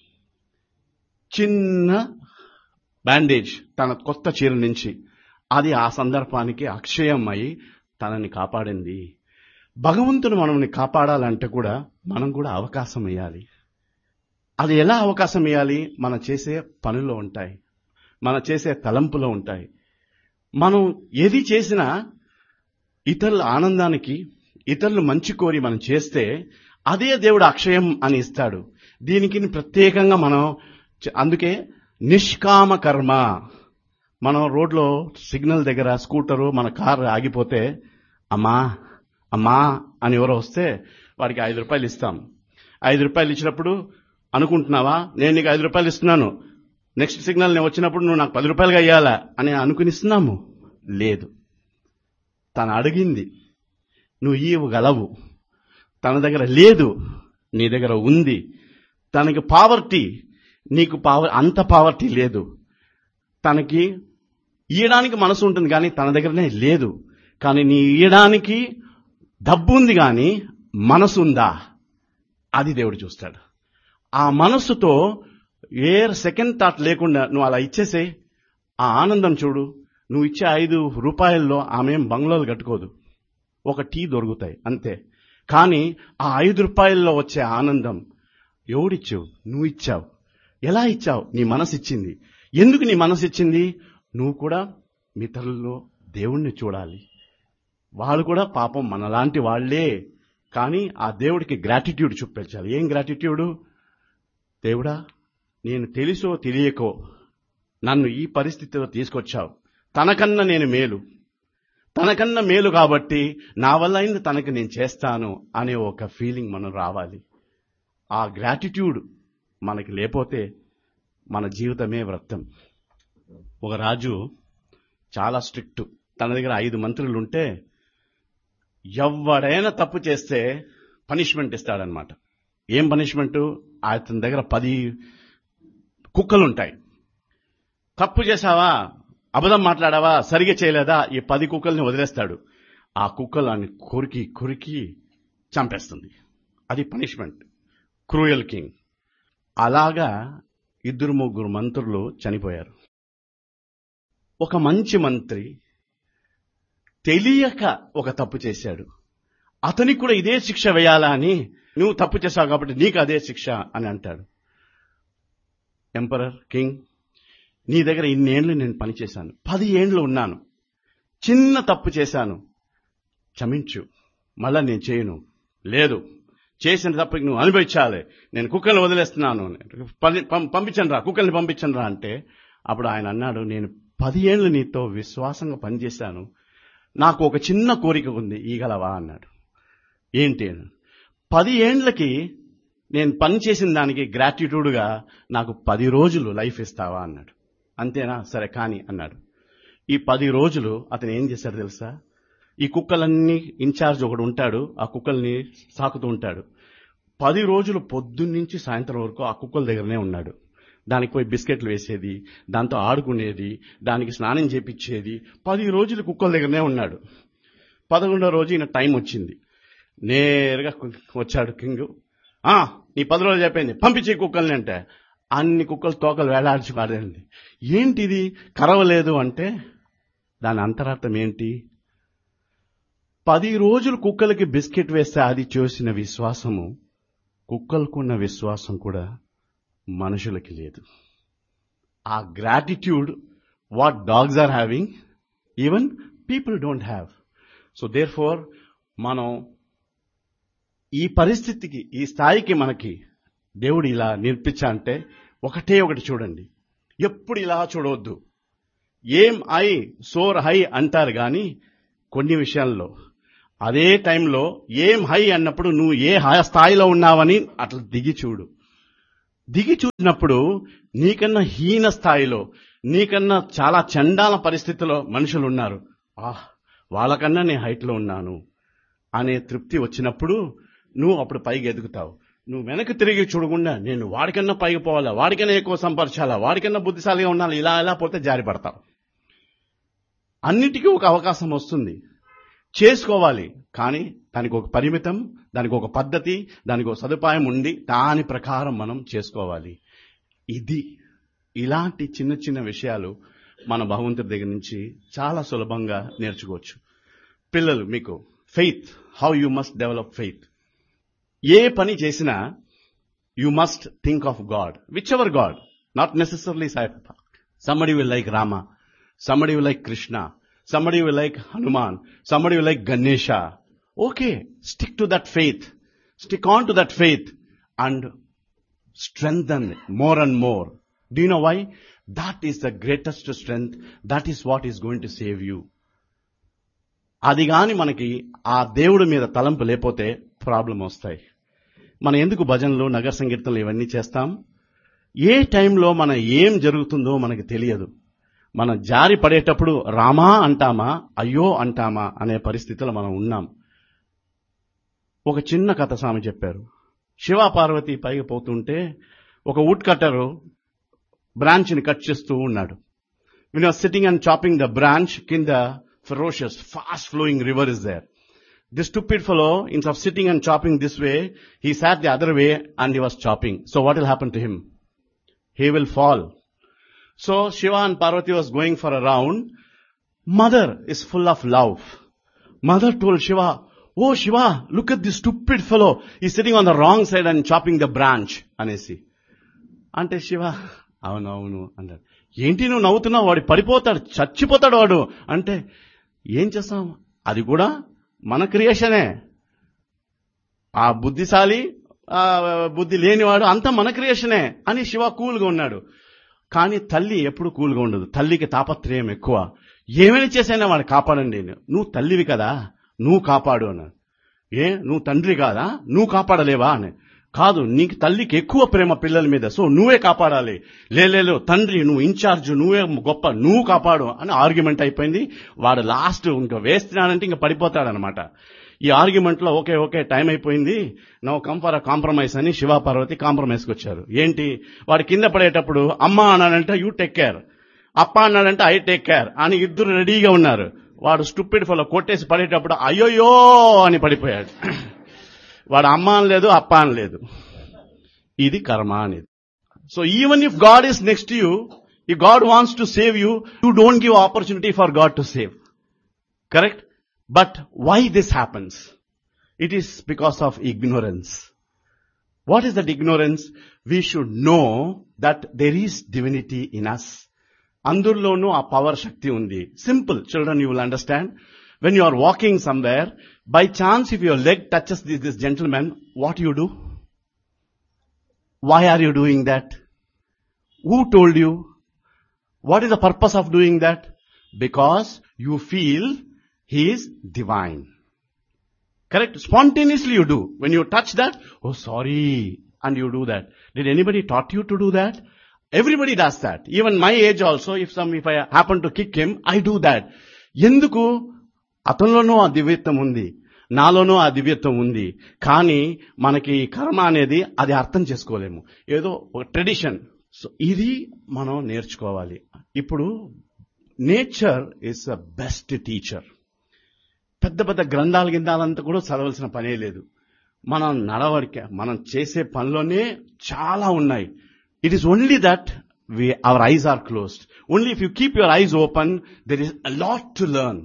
చిన్న బ్యాండేజ్ తన కొత్త చీర నుంచి, అది ఆ సందర్భానికి అక్షయం అయి తనని కాపాడింది. భగవంతుడు మనల్ని కాపాడాలంటే కూడా మనం కూడా అవకాశం ఇవ్వాలి. అది ఎలా అవకాశం ఇవ్వాలి? మనం చేసే పనుల్లో ఉంటాయి, మనం చేసే తలంపులో ఉంటాయి. మనం ఏది చేసినా ఇతరుల ఆనందానికి, ఇతరులు మంచి కోరి మనం చేస్తే అదే దేవుడు అక్షయం అని ఇస్తాడు. దీనికి ప్రత్యేకంగా మనం అందుకే నిష్కామ కర్మ. మనం రోడ్లో సిగ్నల్ దగ్గర స్కూటరు మన కారు ఆగిపోతే అమ్మా అమ్మా అని ఎవరో వస్తే వాడికి 5 రూపాయలు ఇస్తాం. 5 రూపాయలు ఇచ్చినప్పుడు అనుకుంటున్నావా నేను నీకు 5 రూపాయలు ఇస్తున్నాను, నెక్స్ట్ సిగ్నల్ నేను వచ్చినప్పుడు నువ్వు నాకు 10 రూపాయలుగా ఇవ్వాలా అని అనుకుని ఇస్తున్నాము? లేదు. తను అడిగింది నువ్వు ఇవ్వగలవు, తన దగ్గర లేదు నీ దగ్గర ఉంది. తనకి పావర్టీ, నీకు అంత పావర్టీ లేదు. తనకి ఇయ్యడానికి మనసు ఉంటుంది కానీ తన దగ్గరనే లేదు. కానీ నీ ఇయ్యడానికి డబ్బు ఉంది కానీ మనసు ఉందా? అది దేవుడు చూస్తాడు. ఆ మనస్సుతో ఏ సెకండ్ థాట్ లేకుండా నువ్వు అలా ఇచ్చేసే ఆ ఆనందం చూడు. నువ్వు ఇచ్చే 5 రూపాయల్లో ఆమె బంగ్లాలు కట్టుకోదు, ఒక టీ దొరుకుతాయి అంతే. కానీ ఆ 5 రూపాయల్లో వచ్చే ఆనందం ఎవడిచ్చావు? నువ్వు ఇచ్చావు. ఎలా ఇచ్చావు? నీ మనసు ఇచ్చింది. ఎందుకు నీ మనసు ఇచ్చింది? నువ్వు కూడా మిత్రుల్లో దేవుణ్ణి చూడాలి. వాళ్ళు కూడా పాపం మనలాంటి వాళ్లే, కానీ ఆ దేవుడికి గ్రాటిట్యూడ్ చూపించాలి. ఏం గ్రాటిట్యూడు? దేవుడా నేను తెలుసో తెలియకో నన్ను ఈ పరిస్థితిలో తీసుకొచ్చావు, తనకన్నా నేను మేలు, తనకన్నా మేలు కాబట్టి నా వల్ల అయింది తనకి నేను చేస్తాను అనే ఒక ఫీలింగ్ మనం రావాలి. ఆ గ్రాటిట్యూడ్ మనకి లేకపోతే మన జీవితమే వ్యర్థం. ఒక రాజు చాలా స్ట్రిక్ట్. తన దగ్గర 5 మంత్రులు ఉంటే ఎవడైనా తప్పు చేస్తే పనిష్మెంట్ ఇస్తాడనమాట. ఏం పనిష్మెంట్? అతని దగ్గర 10 కుక్కలుంటాయి. తప్పు చేశావా, అబద్ధం మాట్లాడావా, సరిగా చేయలేదా, ఈ 10 కుక్కల్ని వదిలేస్తాడు. ఆ కుక్కలు అన్ని కొరికి కొరికి చంపేస్తుంది. అది పనిష్మెంట్. Cruel king. అలాగా 2-3 మంత్రులు చనిపోయారు. ఒక మంచి మంత్రి తెలియక ఒక తప్పు చేశాడు. అతనికి కూడా ఇదే శిక్ష వేయాలా అని, నువ్వు తప్పు చేశావు కాబట్టి నీకు అదే శిక్ష అని అంటాడు. ఎంపరర్, కింగ్, నీ దగ్గర ఇన్నేళ్లు నేను పనిచేశాను, 10 ఏండ్లు ఉన్నాను, చిన్న తప్పు చేశాను, క్షమించు, మళ్ళా నేను చేయను. లేదు, చేసిన తప్పుకి నువ్వు అనుభవించాలి, నేను కుక్కల్ని వదిలేస్తున్నాను, పంపించండి రా, కుక్కల్ని పంపించండి రా అంటే, అప్పుడు ఆయన అన్నాడు, నేను 10 ఏండ్లు నీతో విశ్వాసంగా పనిచేశాను, నాకు ఒక చిన్న కోరిక ఉంది, ఈగలవా అన్నాడు. ఏంటి? 10 ఏండ్లకి నేను పని చేసిన దానికి గ్రాటిట్యూడ్గా నాకు 10 రోజులు లైఫ్ ఇస్తావా అన్నాడు. అంతేనా, సరే కానీ అన్నాడు. ఈ 10 రోజులు అతను ఏం చేశాడు తెలుసా? ఈ కుక్కలన్నీ ఇన్ఛార్జ్ ఒకడు ఉంటాడు, ఆ కుక్కల్ని సాకుతూ ఉంటాడు. 10 రోజులు పొద్దున్నుంచి సాయంత్రం వరకు ఆ కుక్కల దగ్గరనే ఉన్నాడు. దానికి పోయి బిస్కెట్లు వేసేది, దాంతో ఆడుకునేది, దానికి స్నానం చేపించేది. 10 రోజులు కుక్కల దగ్గరనే ఉన్నాడు. 11వ రోజు ఈయన టైం వచ్చింది. నేరుగా వచ్చాడు కింగ్. నీ 10 రోజులు చెప్పింది, పంపించే కుక్కల్ని అంటే, అన్ని కుక్కలు తోకలు వేలాడ్చి పాడండి. ఏంటిది కరవలేదు అంటే దాని అంతరార్థం ఏంటి? 10 రోజులు కుక్కలకి బిస్కెట్ వేస్తే అది చూసిన విశ్వాసము, కుక్కలకున్న విశ్వాసం కూడా మనుషులకి లేదు. ఆ gratitude what dogs are having, even people don't have. So there four మనం ఈ పరిస్థితికి, ఈ స్థాయికి మనకి దేవుడు ఇలా నేర్పించాలంటే ఒకటే ఒకటి చూడండి. ఎప్పుడు ఇలా చూడవద్దు. ఏం ఐ సోర్ హై అంటారు కానీ కొన్ని విషయాల్లో అదే టైంలో ఏం హై అన్నప్పుడు నువ్వు ఏ స్థాయిలో ఉన్నావని అట్లా దిగి చూడు. దిగి చూసినప్పుడు నీకన్నా హీన స్థాయిలో, నీకన్నా చాలా చండాల పరిస్థితిలో మనుషులు ఉన్నారు. వాళ్ళకన్నా నేను హైట్లో ఉన్నాను అనే తృప్తి వచ్చినప్పుడు నువ్వు అప్పుడు పైకి ఎదుగుతావు. నువ్వు వెనక్కి తిరిగి చూడకుండా నేను వాడికన్నా పైకి పోవాలా, వాడికన్నా ఎక్కువ సంపాదించాలా, వాడికన్నా బుద్ధిశాలిగా ఉండాలి, ఇలా ఇలా పోతే జారి పడతావు. అన్నిటికీ ఒక అవకాశం వస్తుంది, చేసుకోవాలి. కానీ దానికి ఒక పరిమితం, దానికి ఒక పద్ధతి, దానికి ఒక సదుపాయం ఉండి దాని ప్రకారం మనం చేసుకోవాలి. ఇలాంటి చిన్న చిన్న విషయాలు మన భగవంతుడి దగ్గర నుంచి చాలా సులభంగా నేర్చుకోవచ్చు. పిల్లలు, మీకు faith, how you must develop faith. ఏ పని చేసినా you must think of God, which ever God, not necessarily Saibaba. somebody will like Rama, somebody will like Krishna, somebody will like Hanuman, somebody will like Ganesha. Okay, stick to that faith, stick on to that faith and strengthen more and more. Do you know why? That is the greatest strength, that is what is going to save you. అది గాని మనకి ఆ దేవుడి మీద తలంపు లేకపోతే ప్రాబ్లం వస్తాయి. మనం ఎందుకు భజనలు, నగర సంకీర్తనలు ఇవన్నీ చేస్తాం? ఏ టైంలో మన ఏం జరుగుతుందో మనకి తెలియదు. మనం జారి పడేటప్పుడు రామా అంటామా, అయ్యో అంటామా అనే పరిస్థితిలో మనం ఉన్నాం. ఒక చిన్న కథ స్వామి చెప్పారు. శివ పార్వతి పైకి పోతుంటే ఒక వుడ్ కట్టరు బ్రాంచ్ ని కట్ చేస్తూ ఉన్నాడు. when he was sitting and chopping the branch, కింద ferocious fast flowing river is there. This stupid fellow, instead of sitting and chopping this way, he sat the other way and he was chopping. So what will happen to him? He will fall. So Shiva and Parvati was going for a round. Mother is full of love. Mother told Shiva, "Oh Shiva, look at this stupid fellow. He's sitting on the wrong side and chopping the branch." Anesi. Ante Shiva, అవును అన్నాడు. ఏంటి నువ్వు నవ్వుతున్నావు? వాడు పడిపోతాడు, చచ్చిపోతాడు వాడు అంటే ఏం చేస్తాం? అది కూడా మన క్రియేషనే. ఆ బుద్ధిశాలి, బుద్ధి లేనివాడు అంతా మన క్రియేషనే అని శివ కూల్గా ఉన్నాడు. కానీ తల్లి ఎప్పుడు కూల్గా ఉండదు. తల్లికి తాపత్రయం ఎక్కువ. ఏమైనా చేసైనా వాడిని కాపాడండి. నువ్వు తల్లివి కదా, నువ్వు కాపాడు అన్నాడు. నువ్వు తండ్రి కాదా, నువ్వు కాపాడలేవా అని. కాదు, నీకు తల్లికి ఎక్కువ ప్రేమ పిల్లల మీద, సో నువ్వే కాపాడాలి. లేదు తండ్రి నువ్వు ఇన్ఛార్జ్, నువ్వే గొప్ప, నువ్వు కాపాడు అని ఆర్గ్యుమెంట్ అయిపోయింది. వాడు లాస్ట్ ఇంకా వేస్తున్నాడంటే ఇంకా పడిపోతాడనమాట. ఈ ఆర్గ్యుమెంట్ లో ఓకే టైం అయిపోయింది, now come for a compromise అని శివ పార్వతి కాంప్రమైజ్కి వచ్చారు. ఏంటి, వాడు కింద పడేటప్పుడు అమ్మ అన్నాడంటే యూ టేక్ కేర్, అప్ప అన్నాడంటే ఐ టేక్ కేర్ అని ఇద్దరు రెడీగా ఉన్నారు. వాడు స్టూపిడ్ ఫెలో కొట్టేసి పడేటప్పుడు అయ్యోయో అని పడిపోయాడు. వాడు అమ్మ అనలేదు, అప్ప అనలేదు. ఇది కర్మ అనేది. So even if God is next you, if God wants to save you, you don't give opportunity for God to save. Correct? But why this happens? It is because of ignorance. What is that ignorance? We should know that there is divinity in us. Andurlonu aa power shakti undi. Simple, children, you will understand. When you are walking somewhere, by chance if your leg touches this gentleman, what you do? Why are you doing that? Who told you? What is the purpose of doing that? Because you feel he is divine. Correct? Spontaneously you do. When you touch that, oh sorry, and you do that. Did anybody taught you to do that? Everybody does that. Even my age also, if I happen to kick him, I do that. Enduku? అతనిలోనూ ఆ దివ్యత్వం ఉంది, నాలోనూ ఆ దివ్యత్వం ఉంది. కానీ మనకి కర్మ అనేది అది అర్థం చేసుకోలేము. ఏదో ఒక ట్రెడిషన్. సో ఇది మనం నేర్చుకోవాలి. ఇప్పుడు nature is the best teacher. పెద్ద పెద్ద గ్రంథాల గిందాలంతా కూడా చదవాల్సిన పనే లేదు. మనం నడవడిక, మనం చేసే పనిలోనే చాలా ఉన్నాయి. It is only that our eyes are closed. Only if you keep your eyes open, there is a lot to learn.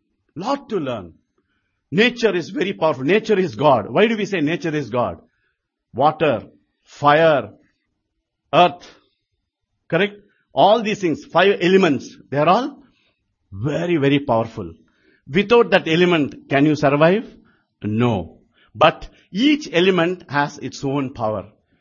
Nature is very powerful. Nature is God. Why do we say nature is God? Water, fire, earth. Correct? All these things, 5 elements, they are all very, very powerful. Without that element, can you survive? No. But each element has its own power.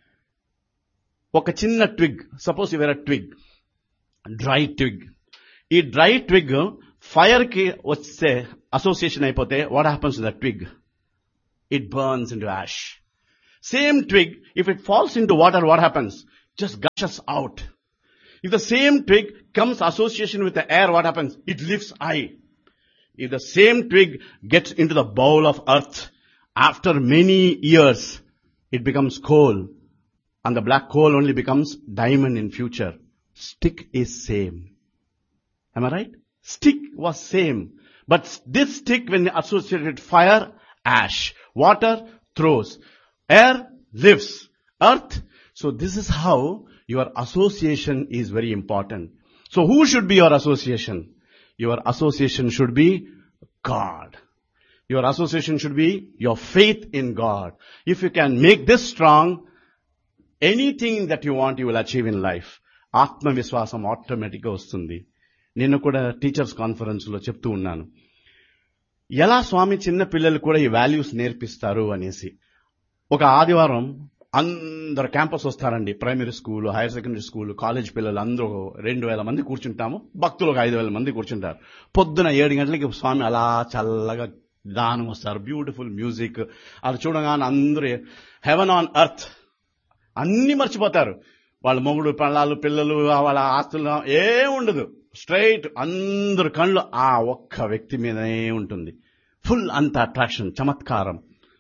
Oka chinna twig, suppose you were a twig, dry twig. Ee dry twig, fire ki vache association అయిపోతే, what happens to that twig? It burns into ash. Same twig, if it falls into water, what happens? Just gushes out. If the same twig comes association with the air, what happens? It lifts high. If the same twig gets into the bowl of earth, after many years, it becomes coal. And the black coal only becomes diamond in future. Stick is same. Am I right? Stick was same. But this stick, when associated with fire, ash. Water, throws. Air, lives. Earth. So this is how your association is very important. So who should be your association? Your association should be God. Your association should be your faith in God. If you can make this strong, anything that you want, you will achieve in life. Atma Viswasam automatically vastundi. నేను కూడా టీచర్స్ కాన్ఫరెన్స్ లో చెప్తూ ఉన్నాను, ఎలా స్వామి చిన్న పిల్లలు కూడా ఈ వాల్యూస్ నేర్పిస్తారు అనేసి. ఒక ఆదివారం అందరు క్యాంపస్ వస్తారండి. Primary school, higher secondary school, college పిల్లలు అందరూ 2000 మంది కూర్చుంటాము. భక్తులు ఒక 5000 మంది కూర్చుంటారు. పొద్దున 7 గంటలకి స్వామి అలా చల్లగా దానం వస్తారు. Beautiful music. అది చూడగానే అందరూ హెవెన్ ఆన్ ఎర్త్ అన్ని మర్చిపోతారు. వాళ్ళ మొగుడు, పిల్లలు, వాళ్ళ ఆస్తులు ఏముండదు. స్ట్రైట్ అందరు కళ్ళు ఆ ఒక్క వ్యక్తి మీదనే ఉంటుంది. ఫుల్ అంత అట్రాక్షన్, చమత్కారం.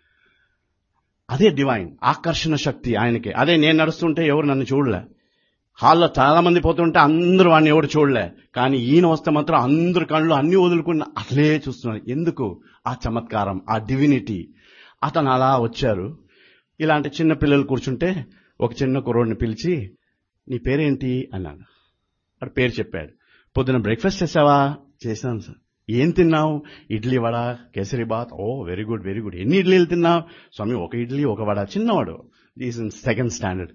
అదే డివైన్ ఆకర్షణ శక్తి ఆయనకి. అదే నేను నడుస్తుంటే ఎవరు నన్ను చూడలే, హాల్లో చాలా మంది పోతుంటే అందరూ వాడిని ఎవరు చూడలే, కానీ ఈయన వస్తే మాత్రం అందరు కళ్ళు అన్ని వదులుకుని అట్లే చూస్తున్నారు. ఎందుకు? ఆ చమత్కారం, ఆ డివినిటీ. అతను అలా వచ్చారు. ఇలాంటి చిన్న పిల్లలు కూర్చుంటే ఒక చిన్న కుర్రోడిని పిలిచి, నీ పేరేంటి అన్నాను. వాడు పేరు చెప్పాడు. పొద్దున బ్రేక్ఫాస్ట్ చేసావా? చేశాను సార్. ఏం తిన్నావు? ఇడ్లీ, వడ, కేసరి బాత్. ఓ వెరీ గుడ్ వెరీ గుడ్. ఎన్ని ఇడ్లీలు తిన్నావు? స్వామి ఒక ఇడ్లీ ఒక వడ. చిన్నవాడు, is in 2nd standard.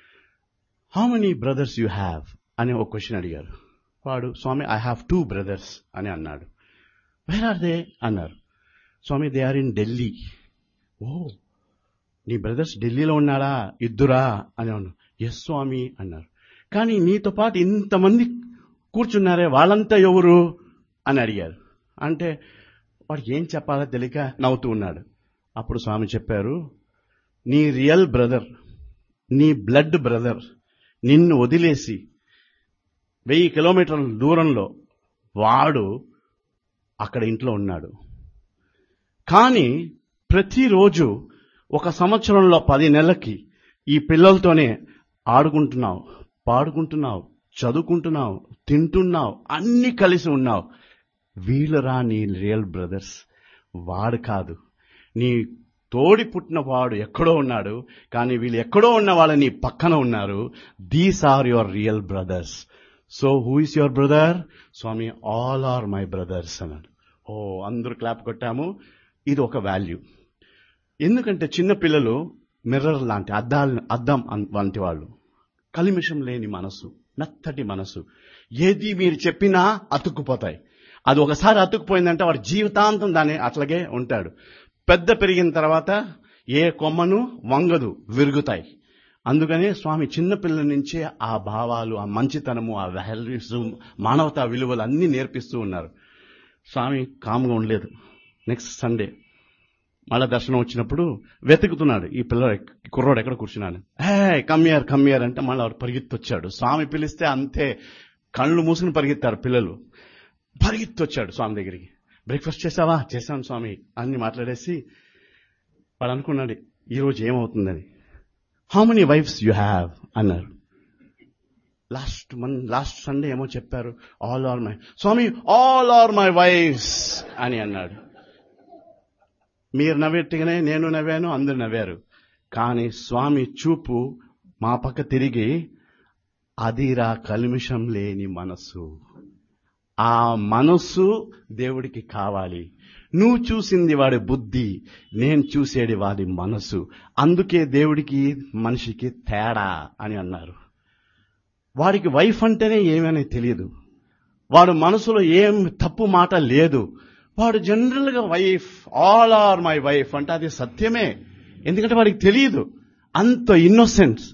How many brothers you have అని ఒక క్వశ్చన్ అడిగారు. వాడు, స్వామి ఐ హ్యావ్ 2 brothers అని అన్నాడు. వేర్ ఆర్ దే అన్నారు. స్వామి దే ఆర్ ఇన్ ఢిల్లీ. ఓ నీ బ్రదర్స్ ఢిల్లీలో ఉన్నాడా? ఇద్దురా అని అన్నాను. ఎస్ స్వామి అన్నారు. కానీ నీతో పాటు ఇంతమంది కూర్చున్నారే వాళ్ళంతా ఎవరు అని అడిగారు. అంటే వాడికి ఏం చెప్పాలో తెలియక నవ్వుతూ ఉన్నాడు. అప్పుడు స్వామి చెప్పారు, నీ రియల్ బ్రదర్, నీ బ్లడ్ బ్రదర్ నిన్ను వదిలేసి 1000 కిలోమీటర్ల దూరంలో వాడు అక్కడ ఇంట్లో ఉన్నాడు. కానీ ప్రతిరోజు 1 సంవత్సరంలో 10 నెలలకి ఈ పిల్లలతోనే ఆడుకుంటున్నావు, పాడుకుంటున్నావు, చదువుకుంటున్నావు, తింటున్నావు, అన్ని కలిసి ఉన్నావు. వీళ్ళరా నీ రియల్ బ్రదర్స్. వాడు కాదు, నీ తోడి పుట్టిన వాడు ఎక్కడో ఉన్నాడు, కానీ వీళ్ళు ఎక్కడో ఉన్న వాళ్ళు నీ పక్కన ఉన్నారు. These are your real brothers. So who is your brother? Swamy, all are my brothers అన్నాడు. ఓ, అందరూ క్లాప్ కొట్టాము. ఇది ఒక వాల్యూ. ఎందుకంటే చిన్న పిల్లలు మిర్రర్ లాంటి అద్దం వంటి వాళ్ళు, కలిమిషం లేని మనసు, మెత్తటి మనసు. ఏది మీరు చెప్పినా అతుక్కుపోతాయి. అది ఒకసారి అతుక్కుపోయిందంటే వాడు జీవితాంతం దాన్ని అట్లాగే ఉంటాడు. పెద్ద పెరిగిన తర్వాత ఏ కొమ్మను వంగదు, విరుగుతాయి. అందుకనే స్వామి చిన్నపిల్లల నుంచే ఆ భావాలు, ఆ మంచితనము, ఆ వాల్యూస్, మానవతా విలువలు అన్నీ నేర్పిస్తూ ఉన్నారు. స్వామి కామ్గా ఉండలేదు. నెక్స్ట్ సండే మళ్ళా దర్శనం వచ్చినప్పుడు వెతుకుతున్నాడు, ఈ కుర్రోడు ఎక్కడ కూర్చున్నాను. కమ్మియార్ అంటే మళ్ళీ వాడు పరిగెత్తొచ్చాడు. స్వామి పిలిస్తే అంతే, కళ్ళు మూసుకుని పరిగెత్తారు పిల్లలు. పరిగెత్తొచ్చాడు స్వామి దగ్గరికి. బ్రేక్ఫాస్ట్ చేసావా? చేశాను స్వామి అన్ని మాట్లాడేసి వాడు అనుకున్నాడు ఈరోజు ఏమవుతుందని. How many wives you have అన్నారు. లాస్ట్ సండే ఏమో చెప్పారు, all are my. Swamy, all are my wife's అని అన్నాడు. మీరు నవ్వెట్టుగానే నేను నవ్వాను, అందరు నవ్వారు. కానీ స్వామి చూపు మా పక్క తిరిగి, అదిరా కల్మిషం లేని మనసు. ఆ మనసు దేవుడికి కావాలి. నువ్వు చూసింది వాడి బుద్ధి, నేను చూసేది వాడి మనసు. అందుకే దేవుడికి మనిషికి తేడా అని అన్నారు. వాడికి వైఫ్ అంటేనే ఏమని తెలియదు, వాడు మనసులో ఏం తప్పు మాట లేదు. వాడు జనరల్ గా wife, all are my wife అంటే అది సత్యమే. ఎందుకంటే వాడికి తెలియదు. అంత ఇన్నోసెన్స్,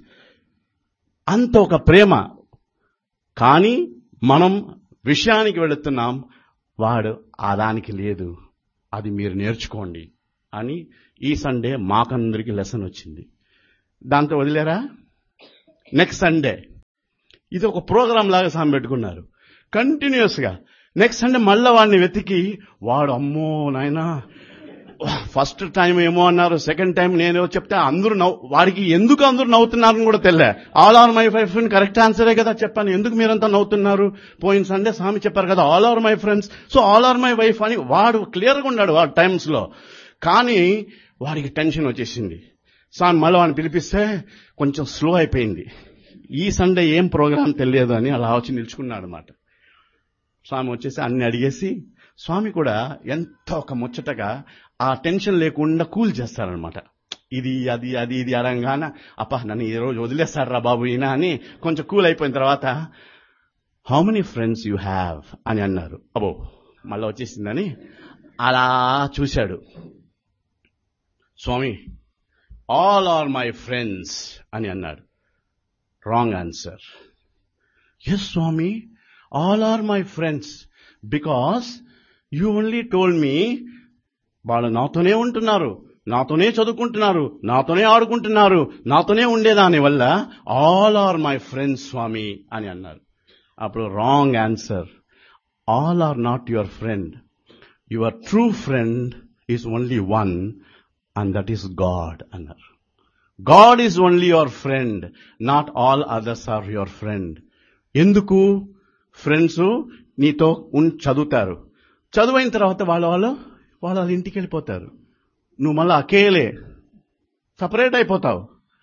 అంత ఒక ప్రేమ. కానీ మనం విషయానికి వెళుతున్నాం, వాడు ఆ దానికి లేదు. అది మీరు నేర్చుకోండి అని ఈ సండే మాకందరికి లెసన్ వచ్చింది. దాంతో వదిలేరా? నెక్స్ట్ సండే ఇది ఒక ప్రోగ్రామ్ లాగా సామి పెట్టుకున్నారు కంటిన్యూస్ గా. నెక్స్ట్ సండే మళ్ళా వాడిని వెతికి, వాడు అమ్మో నాయనా, ఫస్ట్ టైం ఏమో అన్నారు, సెకండ్ టైం నేనేమో చెప్తే అందరూ వాడికి ఎందుకు అందరూ నవ్వుతున్నారని కూడా తెలియలే. All are my friends correct ఆన్సరే కదా చెప్పాను, ఎందుకు మీరంతా నవ్వుతున్నారు? పోయిన సండే స్వామి చెప్పారు కదా all are my friends, so all are my wife అని వాడు క్లియర్గా ఉన్నాడు వాడు టైమ్స్ లో. కానీ వాడికి టెన్షన్ వచ్చేసింది. స్వామి మళ్ళీ వాడిని పిలిపిస్తే కొంచెం స్లో అయిపోయింది. ఈ సండే ఏం ప్రోగ్రాం తెలియదు అని అలా వచ్చి నిల్చుకున్నాడు అనమాట. స్వామి వచ్చేసి అన్ని అడిగేసి, స్వామి కూడా ఎంత ఒక ముచ్చటగా ఆ టెన్షన్ లేకుండా కూల్ చేస్తారనమాట. ఇది అది అది ఇది అడంగాన, అప్ప నన్ను ఈ రోజు వదిలేస్తారా బాబు ఈయన అని కొంచెం కూల్ అయిపోయిన తర్వాత, how many friends you have అని అన్నారు. అబ్బో మళ్ళీ వచ్చేసిందని అలా చూశాడు. స్వామి, ఆల్ ఆర్ మై ఫ్రెండ్స్ అని అన్నాడు. Wrong answer. Yes Swamy, all are my friends because you only told me వాళ్ళు నాతోనే ఉంటున్నారు, నాతోనే చదువుకుంటున్నారు, నాతోనే ఆడుకుంటున్నారు, నాతోనే ఉండేదాని వల్ల ఆల్ ఆర్ మై ఫ్రెండ్స్ స్వామి అని అన్నారు. అప్పుడు wrong answer. All are not your friend. Your true friend is only one and that is God అన్నారు. God is only your friend, not all others are your friend. ఎందుకు? ఫ్రెండ్స్ నీతో చదువుతారు, చదువైన తర్వాత వాళ్ళ ఇంటికి వెళ్ళిపోతారు. నువ్వు మళ్ళీ అకేలే సపరేట్ అయిపోతావు.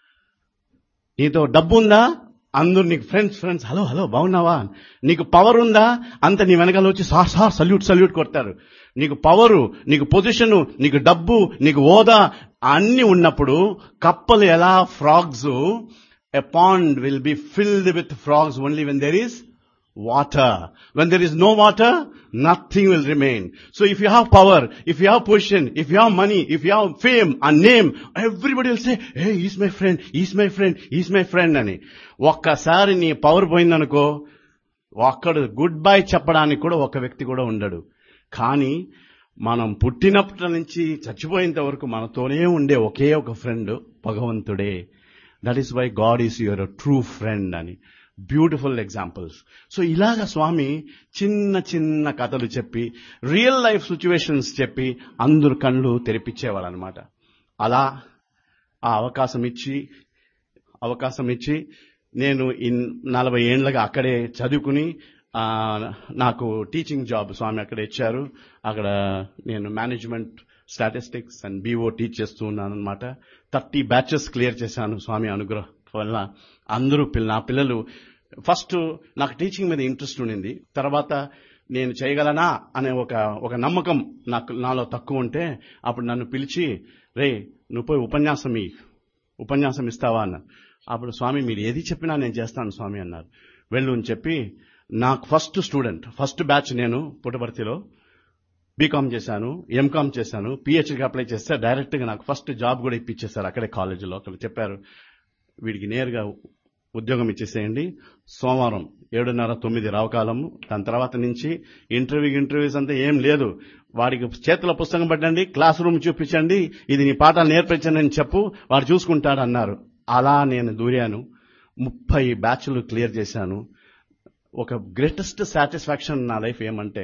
నీతో డబ్బు ఉందా, అందరూ నీకు ఫ్రెండ్స్ హలో హలో బాగున్నావా. నీకు పవర్ ఉందా, అంత నీ వెనకాల వచ్చి సార్ సల్యూట్ కొడతారు. నీకు పవరు, నీకు పొజిషను, నీకు డబ్బు, నీకు హోదా అన్ని ఉన్నప్పుడు కప్పలు ఎలా frogs, a pond will be filled with frogs only when there is water. When there is no water, nothing will remain. So if you have power, if you have position, if you have money, if you have fame and name, everybody will say, hey, he's my friend, he's my friend, he's my friend అని. ఒక్కసారి నీ పవర్ పోయిందనుకో, ఒక్కడు గుడ్ బై చెప్పడానికి కూడా ఒక వ్యక్తి కూడా ఉండడు. కానీ మనం పుట్టినప్పటి నుంచి చచ్చిపోయేంత వరకు మనతోనే ఉండే ఒకే ఒక ఫ్రెండ్ భగవంతుడే. That is why God is your true friend అని. Beautiful examples. సో ఇలాగా స్వామి చిన్న చిన్న కథలు చెప్పి, రియల్ లైఫ్ సిచ్యువేషన్స్ చెప్పి అందరు కళ్ళు తెరిపించేవాళ్ళు అనమాట. అలా ఆ అవకాశం ఇచ్చి నేను 40 ఏండ్లుగా అక్కడే చదువుకుని, నాకు టీచింగ్ జాబ్ స్వామి అక్కడ ఇచ్చారు. అక్కడ నేను management, statistics and BO teach చేస్తూ ఉన్నాను అనమాట. 30 బ్యాచెస్ క్లియర్ చేశాను స్వామి అనుగ్రహం వల్ల. అందరూ నా పిల్లలు, ఫస్ట్ నాకు టీచింగ్ మీద ఇంట్రెస్ట్ ఉండింది. తర్వాత నేను చేయగలనా అనే ఒక నమ్మకం నాలో తక్కువ ఉంటే అప్పుడు నన్ను పిలిచి, రే నువ్వు పోయి ఉపన్యాసం ఇస్తావా అన్నారు. అప్పుడు స్వామి మీరు ఏది చెప్పినా నేను చేస్తాను స్వామి అన్నారు. వెళ్ళు అని చెప్పి నాకు ఫస్ట్ బ్యాచ్ నేను పుట్టపర్తిలో బీకామ్ చేశాను, ఎంకామ్ చేశాను, PhDకి అప్లై చేస్తే డైరెక్ట్ గా నాకు ఫస్ట్ జాబ్ కూడా ఇప్పించేశారు అక్కడే కాలేజీలో. అక్కడ చెప్పారు, వీడికి నేరుగా ఉద్యోగం ఇచ్చేసేయండి, సోమవారం 7:30-9 రావకాలము, దాని తర్వాత నుంచి ఇంటర్వ్యూస్ అంతా ఏం లేదు, వాడికి చేతిలో పుస్తకం పెట్టండి, క్లాస్ రూమ్ చూపించండి, ఇది నీ పాఠాలు నేర్పించండి అని చెప్పు, వాడు చూసుకుంటాడు అన్నారు. అలా నేను దూరాను. 30 బ్యాచ్లు క్లియర్ చేశాను. ఒక గ్రేటెస్ట్ సాటిస్ఫాక్షన్ నా లైఫ్ ఏమంటే,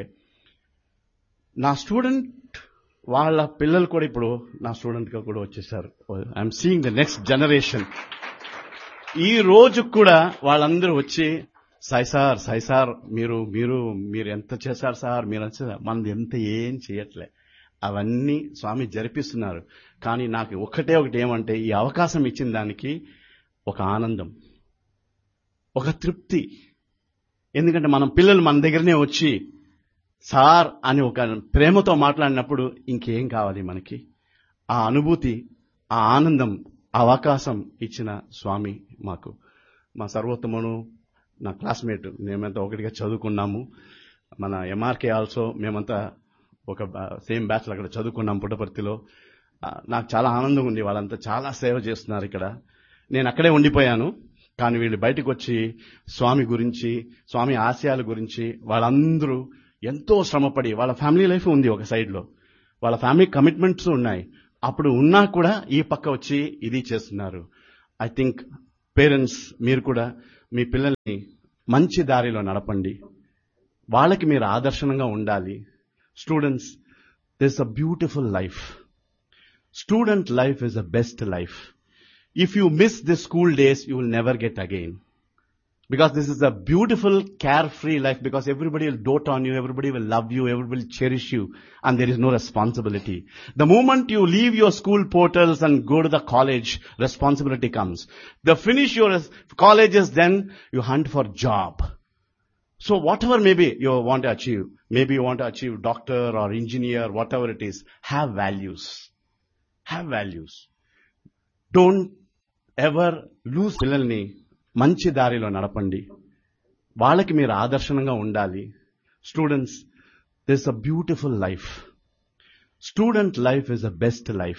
నా స్టూడెంట్ వాళ్ళ పిల్లలు కూడా ఇప్పుడు నా స్టూడెంట్ గా కూడా వచ్చేసారు. I'm seeing the next generation. ఈ రోజు కూడా వాళ్ళందరూ వచ్చి, సాయి సార్ మీరు ఎంత చేశారు సార్, మనది ఎంత ఏం చేయట్లే, అవన్నీ స్వామి జరిపిస్తున్నారు. కానీ నాకు ఒకటి ఏమంటే, ఈ అవకాశం ఇచ్చిన దానికి ఒక ఆనందం, ఒక తృప్తి. ఎందుకంటే మనం పిల్లలు మన దగ్గరనే వచ్చి సార్ అని ఒక ప్రేమతో మాట్లాడినప్పుడు ఇంకేం కావాలి మనకి? ఆ అనుభూతి, ఆ ఆనందం, ఆ అవకాశం ఇచ్చిన స్వామి మాకు. మా సర్వోత్తమును, నా క్లాస్మేట్, మేమంతా ఒకటిగా చదువుకున్నాము. మన MRK ఆల్సో మేమంతా ఒక సేమ్ బ్యాచ్లో అక్కడ చదువుకున్నాం పుట్టపర్తిలో. నాకు చాలా ఆనందం ఉంది. వాళ్ళంతా చాలా సేవ చేస్తున్నారు ఇక్కడ. నేను అక్కడే ఉండిపోయాను. కానీ వీళ్ళు బయటకు వచ్చి స్వామి గురించి, స్వామి ఆశయాల గురించి వాళ్ళందరూ ఎంతో శ్రమపడి, వాళ్ళ ఫ్యామిలీ లైఫ్ ఉంది ఒక సైడ్లో, వాళ్ళ ఫ్యామిలీ కమిట్మెంట్స్ ఉన్నాయి, అప్పుడు ఉన్నా కూడా ఈ పక్క వచ్చి ఇది చేస్తున్నారు. ఐ థింక్ పేరెంట్స్ మీరు కూడా మీ పిల్లల్ని మంచి దారిలో నడపండి, వాళ్ళకి మీరు ఆదర్శనంగా ఉండాలి. Students, this a beautiful life. Student life is the best life. If you miss the school days, you will never get again. Because this is a beautiful, carefree life, because everybody will dote on you, everybody will love you, everybody will cherish you, and there is no responsibility. The moment you leave your school portals and go to the college, responsibility comes. The finish your colleges, then you hunt for job. So whatever maybe you want to achieve, maybe you want to achieve doctor or engineer, whatever it is, have values. Have values. Don't ever loose. పిల్లల్ని మంచి దారిలో నడపండి, వాళ్ళకి మీరు ఆదర్శనంగా ఉండాలి. Students, this a beautiful life. Student life is the best life.